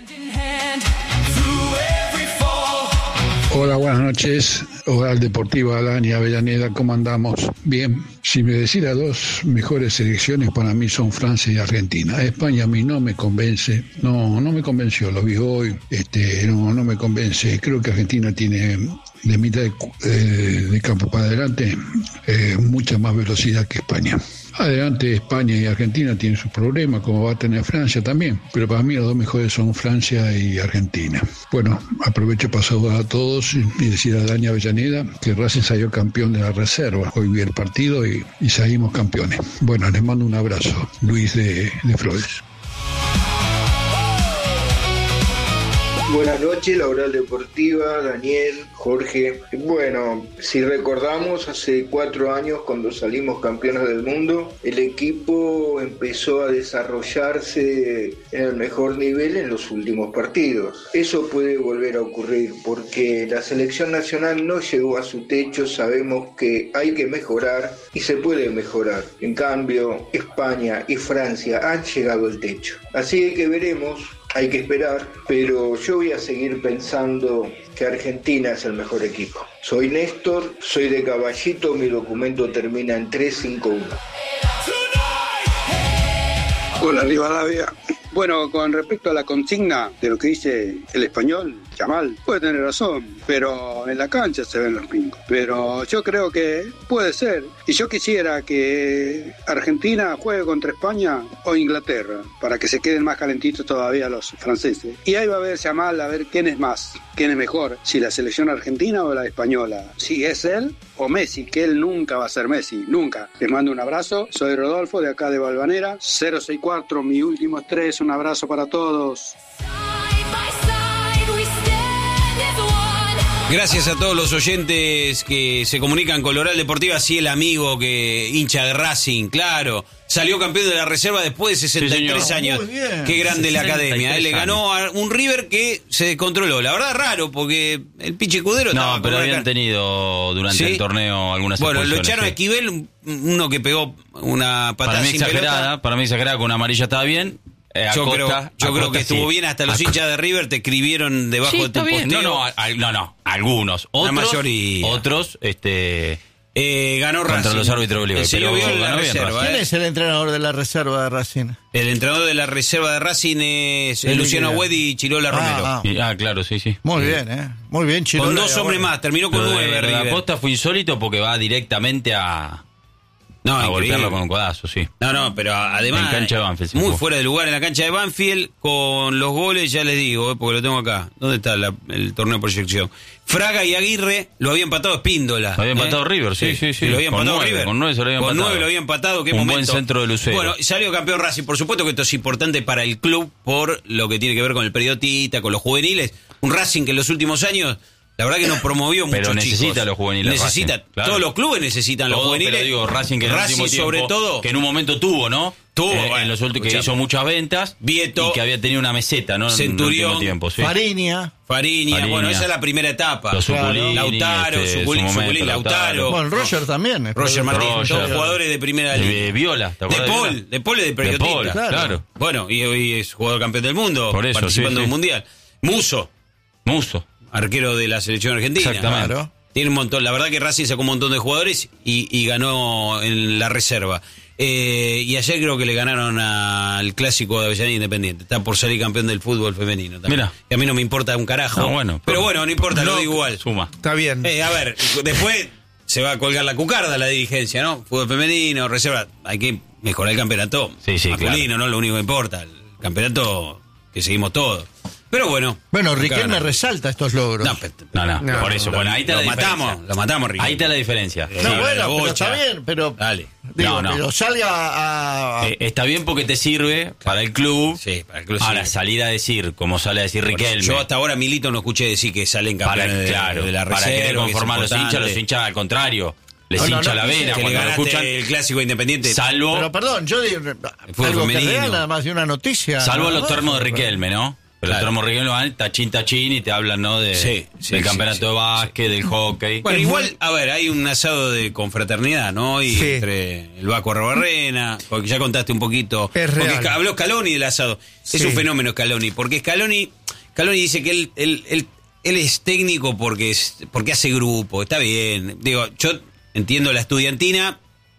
Hola, buenas noches. Oral Deportiva, Alani, Avellaneda, ¿cómo andamos? Bien. Si me decís las dos mejores selecciones para mí son Francia y Argentina. España a mí no me convence, no, no me convenció, lo vi hoy, este, no, no me convence. Creo que Argentina tiene de mitad de, eh, de campo para adelante eh, mucha más velocidad que España. Adelante España y Argentina tienen sus problemas, como va a tener Francia también, pero para mí los dos mejores son Francia y Argentina. Bueno, aprovecho para saludar a todos y decir a Dani Avellaneda que Racing salió campeón de la reserva. Hoy vi el partido y, y salimos campeones. Bueno, les mando un abrazo. Luis de, de Flores. Buenas noches, la Oral Deportiva, Daniel, Jorge. Bueno, si recordamos, hace cuatro años cuando salimos campeones del mundo, el equipo empezó a desarrollarse en el mejor nivel en los últimos partidos. Eso puede volver a ocurrir porque la selección nacional no llegó a su techo, sabemos que hay que mejorar y se puede mejorar. En cambio, España y Francia han llegado al techo. Así que veremos. Hay que esperar, pero yo voy a seguir pensando que Argentina es el mejor equipo. Soy Néstor, soy de Caballito, mi documento termina en tres cinco uno. Hola, Rivadavia. Bueno, con respecto a la consigna de lo que dice el español, Yamal, puede tener razón, pero en la cancha se ven los pingos. Pero yo creo que puede ser. Y yo quisiera que Argentina juegue contra España o Inglaterra, para que se queden más calentitos todavía los franceses. Y ahí va a ver Yamal a ver quién es más, quién es mejor, si la selección argentina o la española. Si es él o Messi, que él nunca va a ser Messi, nunca. Les mando un abrazo, soy Rodolfo de acá de Valvanera, cero seis cuatro, mi último estrés, un abrazo para todos. Gracias a todos los oyentes que se comunican con la Oral Deportiva, así el amigo que hincha de Racing, claro, salió campeón de la reserva después de sesenta y tres sí, años. Muy bien. Qué grande la academia, ¿eh? Le ganó a un River que se descontroló. La verdad raro, porque el Pichi Cudero no, estaba pero habían acá. tenido durante ¿Sí? el torneo algunas Bueno, lo echaron sí. a Esquivel, uno que pegó una patada para mí sin exagerada, pelota. Para mí exagerada, con una amarilla estaba bien. Eh, yo Acosta, creo, yo Acosta, creo que estuvo sí. bien, hasta los hinchas de River te escribieron debajo sí, de tu posteo. No, no, al, no, no, algunos. Otros, la mayoría. Otros, este... Eh, ganó Racing. Contra los árbitros griegos. Se lo vio en la reserva. ¿Quién ¿eh? es el entrenador de la reserva de Racing? El entrenador de la reserva de Racing es el Luciano Agüed y Chirola ah, Romero. Ah. Y, ah, claro, sí, sí. Muy sí. bien, ¿eh? Muy bien, Chirola. Con dos hombres más, terminó con lo nueve. De, River. La Acosta fue insólito porque va directamente a... No, a increíble. golpearlo con un codazo, sí. No, no, pero además... En cancha de Banfield. Muy fue. fuera de lugar en la cancha de Banfield, con los goles, ya les digo, eh, porque lo tengo acá. ¿Dónde está la, el torneo de proyección? Fraga y Aguirre lo había empatado Espíndola. Lo había empatado ¿eh? River, sí, sí, sí. Lo había empatado con River. Nueve, con nueve se lo había con empatado. nueve lo había empatado, qué un momento. buen centro de Lucero. Bueno, salió campeón Racing. Por supuesto que esto es importante para el club por lo que tiene que ver con el periodista, con los juveniles. Un Racing que en los últimos años... La verdad que nos promovió mucho. Pero necesita chicos. los juveniles. Necesita. Racing, claro. Todos los clubes necesitan Todo, los juveniles. Pero digo, Racing que en Racing el último tiempo, sobre todo. que en un momento tuvo, ¿no? Tuvo. Eh, bueno, en los últimos, que hizo muchas ventas. Vieto. Y que había tenido una meseta, ¿no? Centurión. En el último tiempo, sí. Fariña. Fariña. Fariña. Bueno, esa es la primera etapa. Los Suculini, Lautaro, este, Suculini, su momento, Suculini, Lautaro. Bueno, Roger también. Roger Martín. Roger. Todos jugadores de primera liga. De Viola. ¿Te de acuerdas de Paul. Viola? De Paul es de periodista. De Paul, claro. claro. Bueno, y hoy es jugador campeón del mundo. Por eso, participando sí, sí. en un mundial. Muso. Muso. Arquero de la selección argentina. Exactamente. Claro. Tiene un montón. La verdad que Racing sacó un montón de jugadores y, y ganó en la reserva. Eh, y ayer creo que le ganaron al clásico de Avellaneda Independiente. Está por salir campeón del fútbol femenino también. Mira. Que a mí no me importa un carajo. No, bueno, pero bueno, no importa, no, lo digo igual. Suma. Está bien. Eh, a ver, después se va a colgar la cucarda la dirigencia, ¿no? Fútbol femenino, reserva. Hay que mejorar el campeonato Sí, sí, masculino, claro. ¿no? Lo único que importa. El campeonato que seguimos todos. Pero bueno. Bueno, Riquelme ganan. resalta estos logros. No, pe- No, no, No, por eso. lo, Bueno, ahí está lo la diferencia. matamos, lo matamos, Riquelme. Ahí está la diferencia. Sí, No, la bueno, pero bocha. está bien, pero Dale. digo, No, no. pero salga a, a- Eh, está bien porque te sirve para el club. Sí, para el club Ahora, sí. salir a decir, como sale a decir Riquelme. Yo hasta ahora Milito no escuché decir que salen para, campeones de, claro, de la para reserva. querer conformar a los hinchas, los hinchas al contrario. Les No, no, hincha no, la dice vena que le cuando lo ganaste escuchan. el clásico Independiente. Salvo, Pero perdón, yo digo fútbol algo que femenino. real nada más de una noticia. salvo nada los más, termos de pero- Riquelme, ¿no? Pero Claro. los termos de Riquelme van tachín, tachín y te hablan, ¿no? De, Sí, sí, del sí, campeonato sí, de básquet, del hockey. Bueno, igual, a ver, hay un asado de confraternidad, ¿no? Y Sí. entre el Vasco Arrobarrena, porque ya contaste un poquito. Es porque real. habló Scaloni del asado. Es Sí. un fenómeno Scaloni, porque Scaloni, Scaloni dice que él, él, él, él es técnico porque, es, porque hace grupo, está bien. Digo, yo entiendo la estudiantina,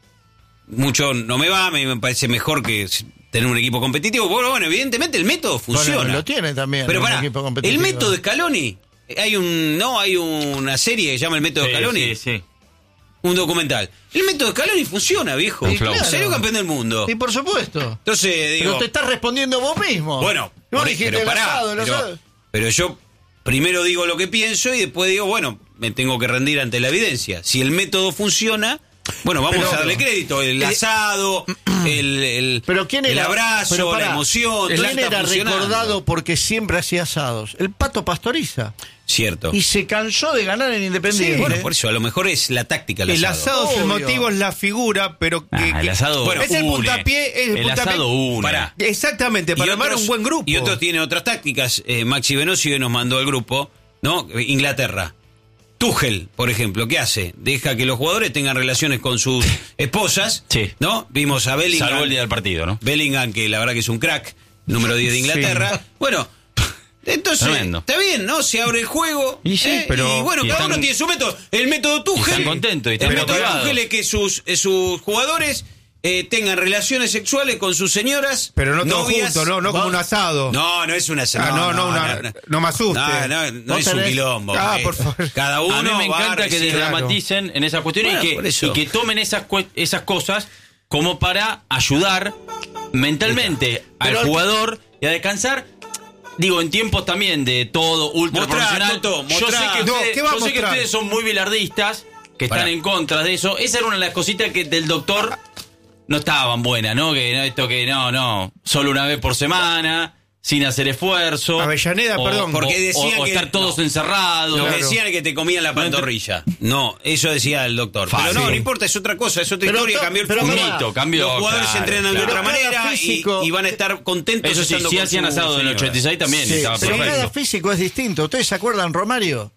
mucho no me va, me, me parece mejor que tener un equipo competitivo. Bueno, bueno, evidentemente el método funciona. Bueno, lo tiene también. Pero un pará, equipo el competitivo. método de Scaloni, hay un, no, hay una serie que se llama El método Sí, de Scaloni. sí, sí. Un documental. El método de Scaloni funciona, viejo. Un flow. Claro. Salió campeón del mundo. Y por supuesto. Entonces, digo, Pero te estás respondiendo vos mismo. bueno, Vos por- dijiste pero el pará, asado, el pero, asado. pero yo primero digo lo que pienso y después digo, bueno, me tengo que rendir ante la evidencia. Si el método funciona, bueno, vamos Pero- a darle crédito. El Eh, asado, el, el, Pero quién el era, abrazo, pero pará, la emoción, todo ¿quién eso está era funcionando. recordado porque siempre hacía asados? El Pato Pastoriza. Cierto. Y se cansó de ganar en Independiente. Sí, bueno, por eso a lo mejor es la táctica el, El asado. asado es el Obvio. motivo, es la figura, pero que, Ah, el que- asado bueno, es el une. puntapié, es el, El puntapié. asado une. Pará. Exactamente, para Y armar otros- un buen grupo. Y otros tienen otras tácticas. Eh, Maxi Venosio nos mandó al grupo, ¿no? Inglaterra. Tuchel, por ejemplo, ¿qué hace? Deja que los jugadores tengan relaciones con sus esposas, Sí. ¿no? Vimos a Bellingham. Salvo el día del partido, ¿no? Bellingham, que la verdad que es un crack, número diez de Inglaterra. Bueno, entonces, Tremendo. está bien, ¿no? Se abre el juego. Y sí, ¿eh? pero- Y bueno, y cada están- uno tiene su método. El método Tuchel. están contentos, y están el método motivados. Tuchel es que sus, eh, sus jugadores eh, tengan relaciones sexuales con sus señoras. Pero no todos novias. juntos, no, no como un asado. No, no es un asado. Ah, no, no, una- no me asuste. No, no, no Vos es un tenés- quilombo. Ah, eh. por favor. Cada uno A mí me va encanta que recibir- desdramaticen en esas cuestiones Bueno, y, por que, eso. y que tomen esas, cue- esas cosas como para ayudar mentalmente Pero- al jugador y a descansar. Digo, en tiempos también de todo ultra Mostrá, profesional. Toto, yo sé mostrá. que No, ustedes, ¿qué va a yo sé que mostrar? ustedes son muy bilardistas, que están Pará. en contra de eso. Esa era una de las cositas que del doctor no estaban buenas, ¿no? Que no, esto que no, no, solo una vez por semana, sin hacer esfuerzo. Avellaneda, perdón. Porque decían o, o que- estar todos no. encerrados. Lo que Claro. decían es que te comían la pantorrilla. No, eso decía el doctor. Fácil. Pero no, no importa, es otra cosa, es otra Pero historia. to- Cambió el pero fútbol. pará. Mito, cambió, Los jugadores se claro, entrenan de claro. otra Pero cada manera y, físico- y van a estar contentos. Eso sí, estando sí con hacían su asado en el señora. ochenta y seis también. Sí, estaba pero perfecto. cada físico es distinto. ¿Ustedes se acuerdan, Romario?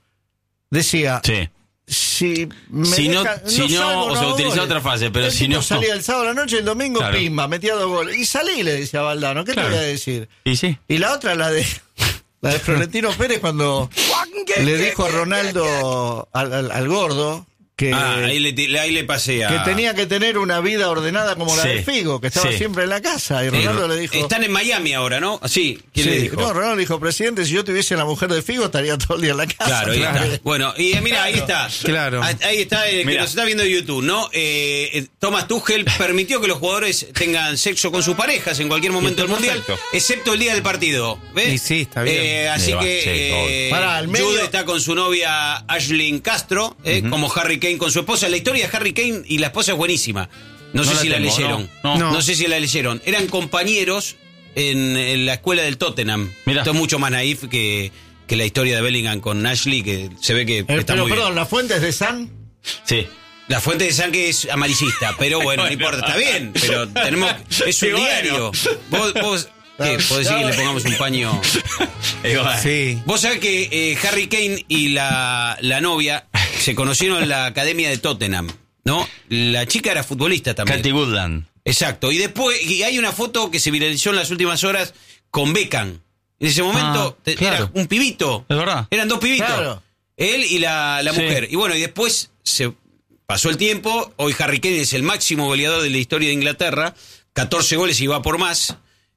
Decía, Sí. si me Si no- deja- si no, salgo, o sea, hago utilizaba goles. otra frase, pero El si tipo no- salía el sábado a la noche, el domingo, Claro. pimba, metía dos goles. Y salí, le decía a Valdano, ¿qué Claro. te voy a decir? Y sí. Y la otra, la de la de Florentino Pérez, cuando le dijo a Ronaldo, al, al- al gordo, que, Ah, ahí le, ti- ahí le pasé a... que tenía que tener una vida ordenada como la Sí. de Figo, que estaba Sí. siempre en la casa. Y Sí, Ronaldo le dijo... Están en Miami ahora, ¿no? Sí, ¿quién Sí, le dijo? No, Ronaldo le dijo, presidente, si yo tuviese la mujer de Figo, estaría todo el día en la casa. Claro, ahí Claro. está. Bueno, y eh, mira, ahí está. Claro. Ah, Ahí está el que Mira. nos está viendo en YouTube, ¿no? Eh, eh, Thomas Tuchel permitió que los jugadores tengan sexo con sus parejas en cualquier momento del está mundial, perfecto. excepto el día del partido. ¿Ves? Y sí, está bien. Eh, así Sí, va, que sí, eh, Pará, al medio- Jude está con su novia Ashlyn Castro, eh, como Harry Kane con su esposa. La historia de Harry Kane y la esposa es buenísima. No, No sé la si la tengo, leyeron. no. No. No. sé si la leyeron. Eran compañeros en, en la escuela del Tottenham. Mirá. Esto es mucho más naif que, que la historia de Bellingham con Ashley, que se ve que Eh, está pero muy bien. perdón, ¿la fuente es de San? Sí. La fuente de sangre es amarillista, pero bueno, no importa, está bien, pero tenemos, es un Y bueno. diario. Vos, vos, ¿qué? ¿Podés decir que le pongamos un paño? Igual. Sí. Vos sabés que eh, Harry Kane y la, la novia se conocieron en la academia de Tottenham, ¿no? La chica era futbolista también. Katy Goodland. Exacto, y después, y hay una foto que se viralizó en las últimas horas con Beckham. En ese momento Ah, te- claro. era un pibito. Es verdad. Eran dos pibitos. Claro. Él y la, la Sí. mujer. Y bueno, y después se pasó el tiempo, hoy Harry Kane es el máximo goleador de la historia de Inglaterra, catorce goles y va por más.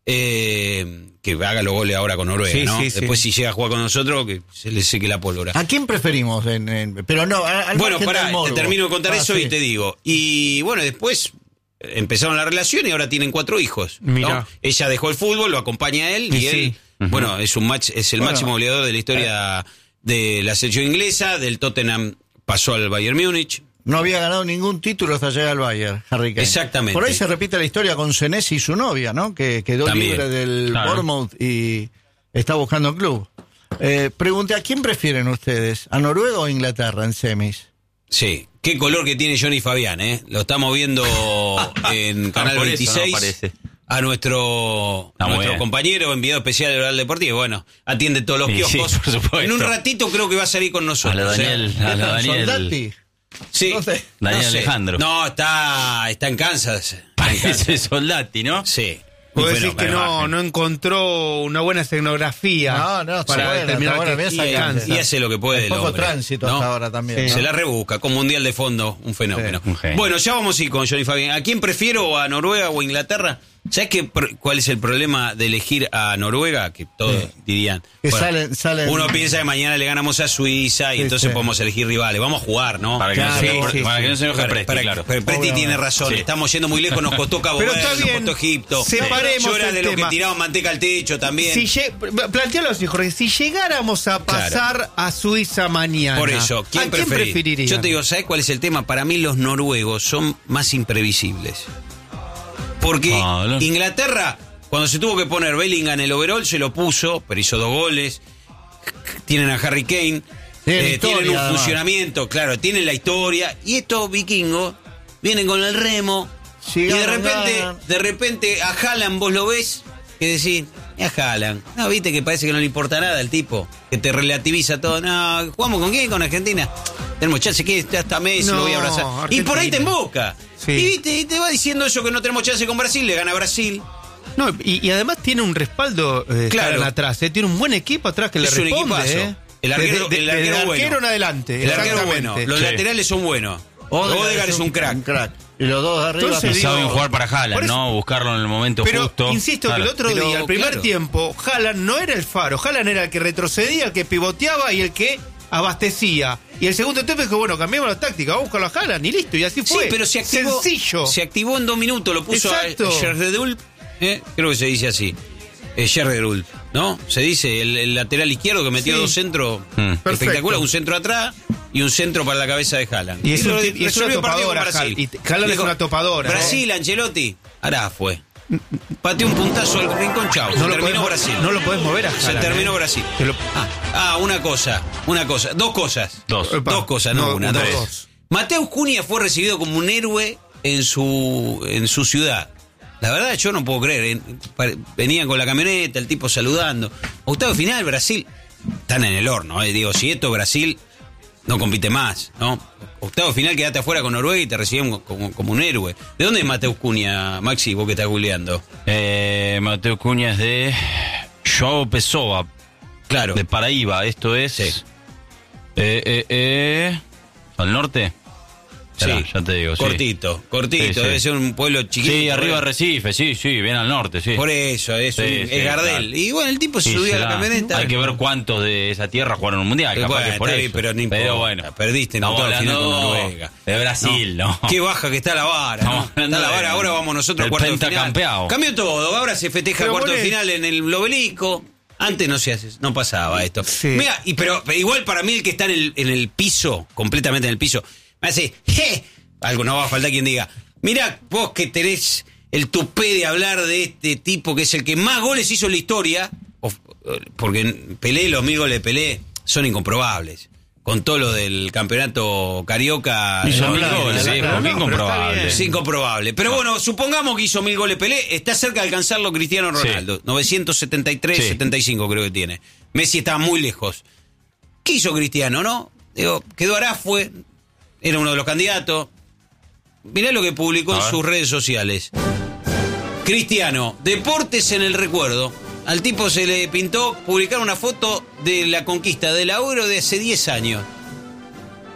Eh, que haga los goles ahora con Noruega, Sí, ¿no? sí, sí. Después si llega a jugar con nosotros, que se le seque la pólvora. ¿A quién preferimos? En, en- pero no, a- al Bueno, margen pará, del morbo. te termino de contar Ah, eso sí. y te digo. Y bueno, después empezaron la relación y ahora tienen cuatro hijos, ¿no? Mirá. Ella dejó el fútbol, lo acompaña a él y, Y él, sí. bueno, es un match, es el Bueno. máximo goleador de la historia de la selección inglesa, del Tottenham pasó al Bayern Múnich. No había ganado ningún título hasta llegar al Bayern, Harry Kane. Exactamente. Por ahí se repite la historia con Senesi y su novia, ¿no? Que quedó También, libre del claro. Bournemouth y está buscando club. Eh, pregunté, ¿a quién prefieren ustedes? ¿A Noruega o a Inglaterra en semis? Sí, qué color que tiene Johnny Fabián, ¿eh? Lo estamos viendo en Canal por eso veintiséis. no parece. A nuestro, Está muy nuestro bien. compañero, enviado especial de Oral Deportivo. Bueno, atiende todos los Sí, sí, kioscos. por supuesto. En un ratito creo que va a salir con nosotros. A la Daniel, ¿eh? a la Daniel. ¿Soldati? Sí. ¿Dónde? Daniel No sé. Alejandro. No, está, está en Kansas. Está en Parece Kansas. Soldati, ¿no? Sí. Vos Un decís que fenómeno, no, imagen. no encontró una buena escenografía No, no, está para buena, determinar está buena, que bien y sacada. Kansas. Y hace lo que puede Hay el poco hombre, tránsito ¿no? hasta ahora también. Sí. ¿no? Se la rebusca, con Mundial de Fondo, un fenómeno. Sí, un genio. Bueno, ya vamos a ir con Johnny Fabián. ¿A quién prefiero, a Noruega o a Inglaterra? ¿Sabes qué, pr- cuál es el problema de elegir a Noruega? Que todos dirían. Que bueno, salen- salen- Uno piensa que mañana le ganamos a Suiza y Sí, entonces sí. podemos elegir rivales. Vamos a jugar, ¿no? Para que no se Claro, enoje- sí, para sí. que no se enoje Para- Presti, para- claro. pero Presti tiene Obviamente. razón, Sí. estamos yendo muy lejos, nos costó Cabo Pero Verde, está nos bien, costó Egipto. separemos Yo era el de los que tema. tiraban manteca al techo también. Si lle- plantealo así, Jorge, si llegáramos a pasar a Suiza mañana, Por eso, ¿quién, ¿a quién preferís? preferiría? Yo te digo, ¿sabes cuál es el tema? Para mí los noruegos son más imprevisibles. Porque Ah, no. Inglaterra, cuando se tuvo que poner Bellingham en el overall, se lo puso, pero hizo dos goles. Tienen a Harry Kane, Tienen eh, historia, tienen un además. funcionamiento, claro, tienen la historia. Y estos vikingos vienen con el remo. Si y de ganan, repente, ganan. de repente a Haaland vos lo ves, que decís, "Es a Haaland". No, viste que parece que no le importa nada el tipo, que te relativiza todo. No, ¿jugamos con quién? Con Argentina. Tenemos chance, que hasta Messi No, lo voy a abrazar. Y por ahí te Argentina. emboca. Sí. Y, viste, y te va diciendo eso que no tenemos chance con Brasil, le gana Brasil. No, y, y además tiene un respaldo eh, Claro. Haaland atrás, eh, tiene un buen equipo atrás que Es le un responde. equipazo. eh. El arquero- Desde- el desde arquero el bueno. arquero en adelante. El arquero bueno, exactamente. los Sí. laterales son buenos. Odegaard es un crack. Un crack. Y los dos de arriba. Entonces, Y digo- saben jugar para por Haaland, eso- ¿no? Buscarlo en el momento Pero justo. insisto que Claro. el otro Pero, día, el primer claro. tiempo, Haaland no era el faro. Haaland era el que retrocedía, el que pivoteaba y el que abastecía. Y el segundo tiempo dijo, bueno, cambiamos la táctica, vamos a buscarlo a Haaland y listo. Y así Sí, fue. pero se activó, Sencillo. se activó en dos minutos, lo puso Exacto. a Sherredulf, eh, creo que se dice así. Eh, Sherredulf, ¿no? Se dice el, el lateral izquierdo que metió Sí. dos centros Mm. espectacular, Perfecto. un centro atrás y un centro para la cabeza de Haaland. Y es un lo- ti- y es resolvió una el partido con topadora, Brasil. Haaland. Y Haaland es Dijo, una topadora, ¿no? Brasil, Ancelotti, ahora fue. Pateó un puntazo al rincón, chau. Se No lo terminó podés- Brasil. no lo podés mover a Se Haaland, terminó eh. Brasil. Te lo- Ah, ah, una cosa, una cosa, dos cosas. Dos. Epa. Dos cosas, no, No, una, dos. dos. Mateus Cunha fue recibido como un héroe en su, en su ciudad. La verdad, yo no puedo creer. eh, pare- Venían con la camioneta, el tipo saludando. Octavo final, Brasil. Están en el horno, eh. Digo, si esto Brasil no compite más, ¿no? Octavo final, quedaste afuera con Noruega y te reciben como, como un héroe. ¿De dónde es Mateus Cunha, Maxi, vos que estás googleando? Eh, Mateo Cuña es de Joao Pessoa, Claro. de Paraíba. Esto es. Sí. Eh, eh, eh, ¿Al norte? Esperá, Sí. ya te digo. sí. Cortito, cortito. Sí, sí. Debe ser un pueblo chiquito. Sí, arriba ¿eh? Recife, sí, sí, bien al norte, sí. Por eso, es, Sí, un- sí, es Gardel. claro. Y bueno, el tipo se Sí, subía a la será. camioneta. Hay que ver cuántos de esa tierra jugaron un mundial. Pero Capaz bueno, que por está eso. bien, pero no importa. Pero bueno, Perdiste en estamos octavo final con hablando Noruega. de Brasil, ¿no? Qué baja que está la vara, ¿no? Estamos Está hablando la vara, de- ahora vamos nosotros del cuarto de final. pentacampeado. Cambió todo, ahora se festeja Pero cuarto de ponele- final en el obelisco. Antes no se hace, no pasaba esto. Sí. Mira, y pero, pero igual para mí el que está en el, en el piso, completamente en el piso, me hace, ¡je! Algo no va a faltar quien diga, mirá vos que tenés el tupé de hablar de este tipo que es el que más goles hizo en la historia, o- porque Pelé, los mil goles de Pelé son incomprobables. Con todo lo del campeonato carioca. Hizo no, mil no, goles, no, sí, no, pero no, qué incomprobable. Es incomprobable. Pero bueno, supongamos que hizo mil goles Pelé, está cerca de alcanzarlo Cristiano Ronaldo. Sí. novecientos setenta y tres, Sí. setenta y cinco creo que tiene. Messi está muy lejos. ¿Qué hizo Cristiano, no? Digo, quedó Arafue, era uno de los candidatos. Mirá lo que publicó A en ver. sus redes sociales. Cristiano, deportes en el recuerdo. Al tipo se le pintó publicar una foto de la conquista del Euro de hace diez años.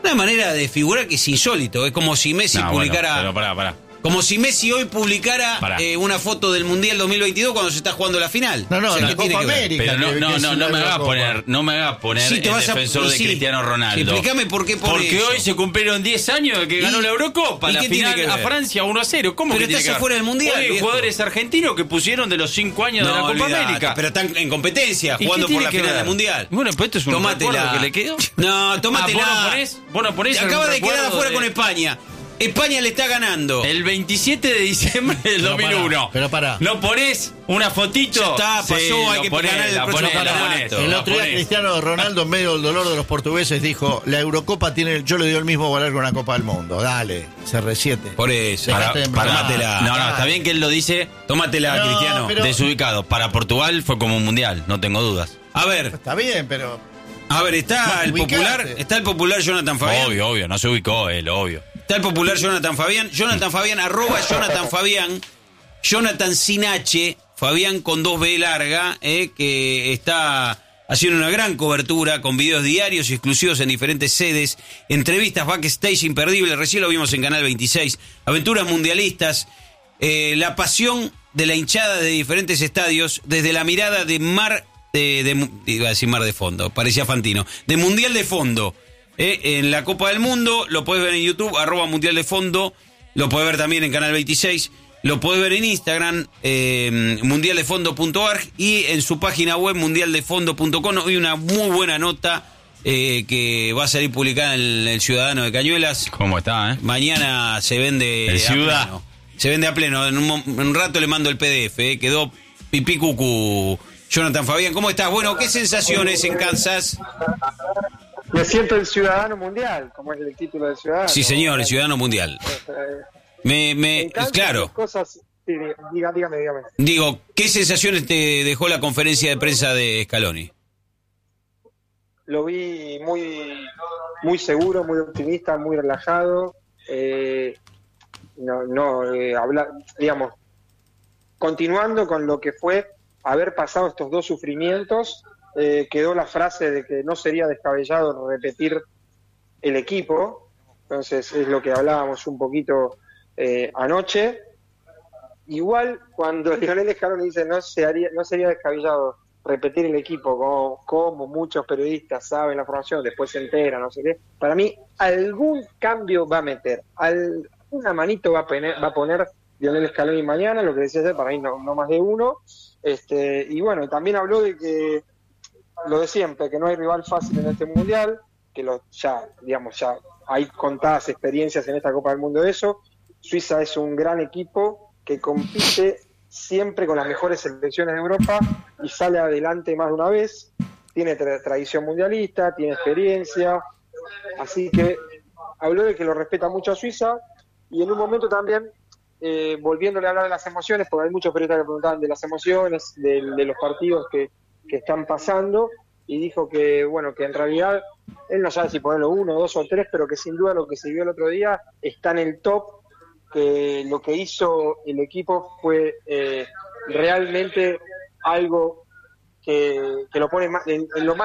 Una manera de figurar que es insólito. Es como si Messi No, publicara... Bueno, pero pará, pará. Como si Messi hoy publicara eh, una foto del Mundial dos mil veintidós cuando se está jugando la final. No, no, o sea, la ¿qué Copa tiene que ver? América. Pero no, que- no, que no, es no una me hagas Eurocopa. poner, no me hagas poner Sí, te el vas a- defensor de sí. Cristiano Ronaldo. Explícame por qué pone Porque eso. hoy se cumplieron diez años de que ganó ¿Y? la Eurocopa, ¿Y la qué tiene final que a ver? Francia uno a cero. ¿Cómo Pero que tiene estás que ver? afuera del Mundial, Hoy hay viejo. jugadores argentinos que pusieron de los cinco años de la Copa olvidate, América. Pero están en competencia, ¿Y jugando qué por tiene la que final ver? del Mundial. Bueno, pues esto es un Tómatela. recuerdo que le quedó. No, tómatela. Ah, ¿vos no ponés? ¿Vos no ponés Te algún acaba de quedar recuerdo afuera de- con España. España le está ganando. El veintisiete de diciembre del Pero dos mil uno. pará, pero pará. ¿No ponés una fotito? Ya está, pasó, Sí, hay lo que ponés, ganar el la próximo ponés, la campeonato. ponés, El la otro día ponés. Cristiano Ronaldo, en medio del dolor de los portugueses, dijo: la Eurocopa tiene, yo le doy el mismo valor que una Copa del Mundo. Dale, C R siete. Por eso. Dejate de Para- Tómatela. No, no, está bien que él lo dice. Tómatela, No, Cristiano. pero- Desubicado. Para Portugal fue como un mundial, no tengo dudas. A ver, Está bien, pero. a ver, está No, el ubicate. popular, está el popular Jonathan Fabián. Obvio, obvio, no se ubicó él, obvio. Está el popular Jonathan Fabián. Jonathan Fabián, arroba Jonathan Fabián. Jonathan sin H, Fabián con dos B larga, eh, que está haciendo una gran cobertura con videos diarios y exclusivos en diferentes sedes, entrevistas backstage imperdibles, recién lo vimos en Canal veintiséis, aventuras mundialistas, eh, la pasión de la hinchada de diferentes estadios, desde la mirada de mar, de, de- iba a decir mar de fondo, parecía Fantino, de Mundial de Fondo. Eh, en la Copa del Mundo, lo puedes ver en YouTube, arroba Mundial de Fondo, lo puedes ver también en Canal veintiséis, lo puedes ver en Instagram, eh, mundial de fondo punto org, y en su página web mundial de fondo punto com. Hoy una muy buena nota eh, que va a salir publicada en El Ciudadano de Cañuelas. ¿Cómo está, eh? Mañana se vende El a Ciudad. pleno. Se vende a pleno, en un, mo- en un rato le mando el P D F, eh, quedó pipí cucú. Jonathan Fabián, ¿cómo estás? Bueno, ¿qué sensaciones en Kansas? Me siento el ciudadano mundial, como es el título del ciudadano. Sí, señor, el Ciudadano Mundial. Me, me, En Kansas, claro, las Cosas, sí, diga, dígame, dígame. digo, ¿qué sensaciones te dejó la conferencia de prensa de Scaloni? Lo vi muy, muy seguro, muy optimista, muy relajado. Eh, no, no, eh, habla, digamos, continuando con lo que fue haber pasado estos dos sufrimientos, eh, quedó la frase de que no sería descabellado repetir el equipo. Entonces es lo que hablábamos un poquito eh, anoche. Igual cuando Lionel Scaloni dice no se haría, no sería descabellado repetir el equipo, como, como muchos periodistas saben la formación, después se enteran, no sé qué, para mí algún cambio va a meter, al, una manito va a poner, va a poner Lionel Scaloni mañana, lo que decía ayer, para mí no, no más de uno. Este, y bueno, también habló de que lo de siempre, que no hay rival fácil en este mundial, que lo, ya, digamos, ya hay contadas experiencias en esta Copa del Mundo de eso. Suiza es un gran equipo que compite siempre con las mejores selecciones de Europa y sale adelante más de una vez, tiene tra- tradición mundialista, tiene experiencia, así que habló de que lo respeta mucho a Suiza, y en un momento también, eh, volviéndole a hablar de las emociones, porque hay muchos periodistas que preguntaban de las emociones, de, de los partidos que, que están pasando, y dijo que, bueno, que en realidad, él no sabe si ponerlo uno, dos o tres, pero que sin duda lo que se vio el otro día está en el top, que lo que hizo el equipo fue eh, realmente algo que, que lo pone más, en, en lo más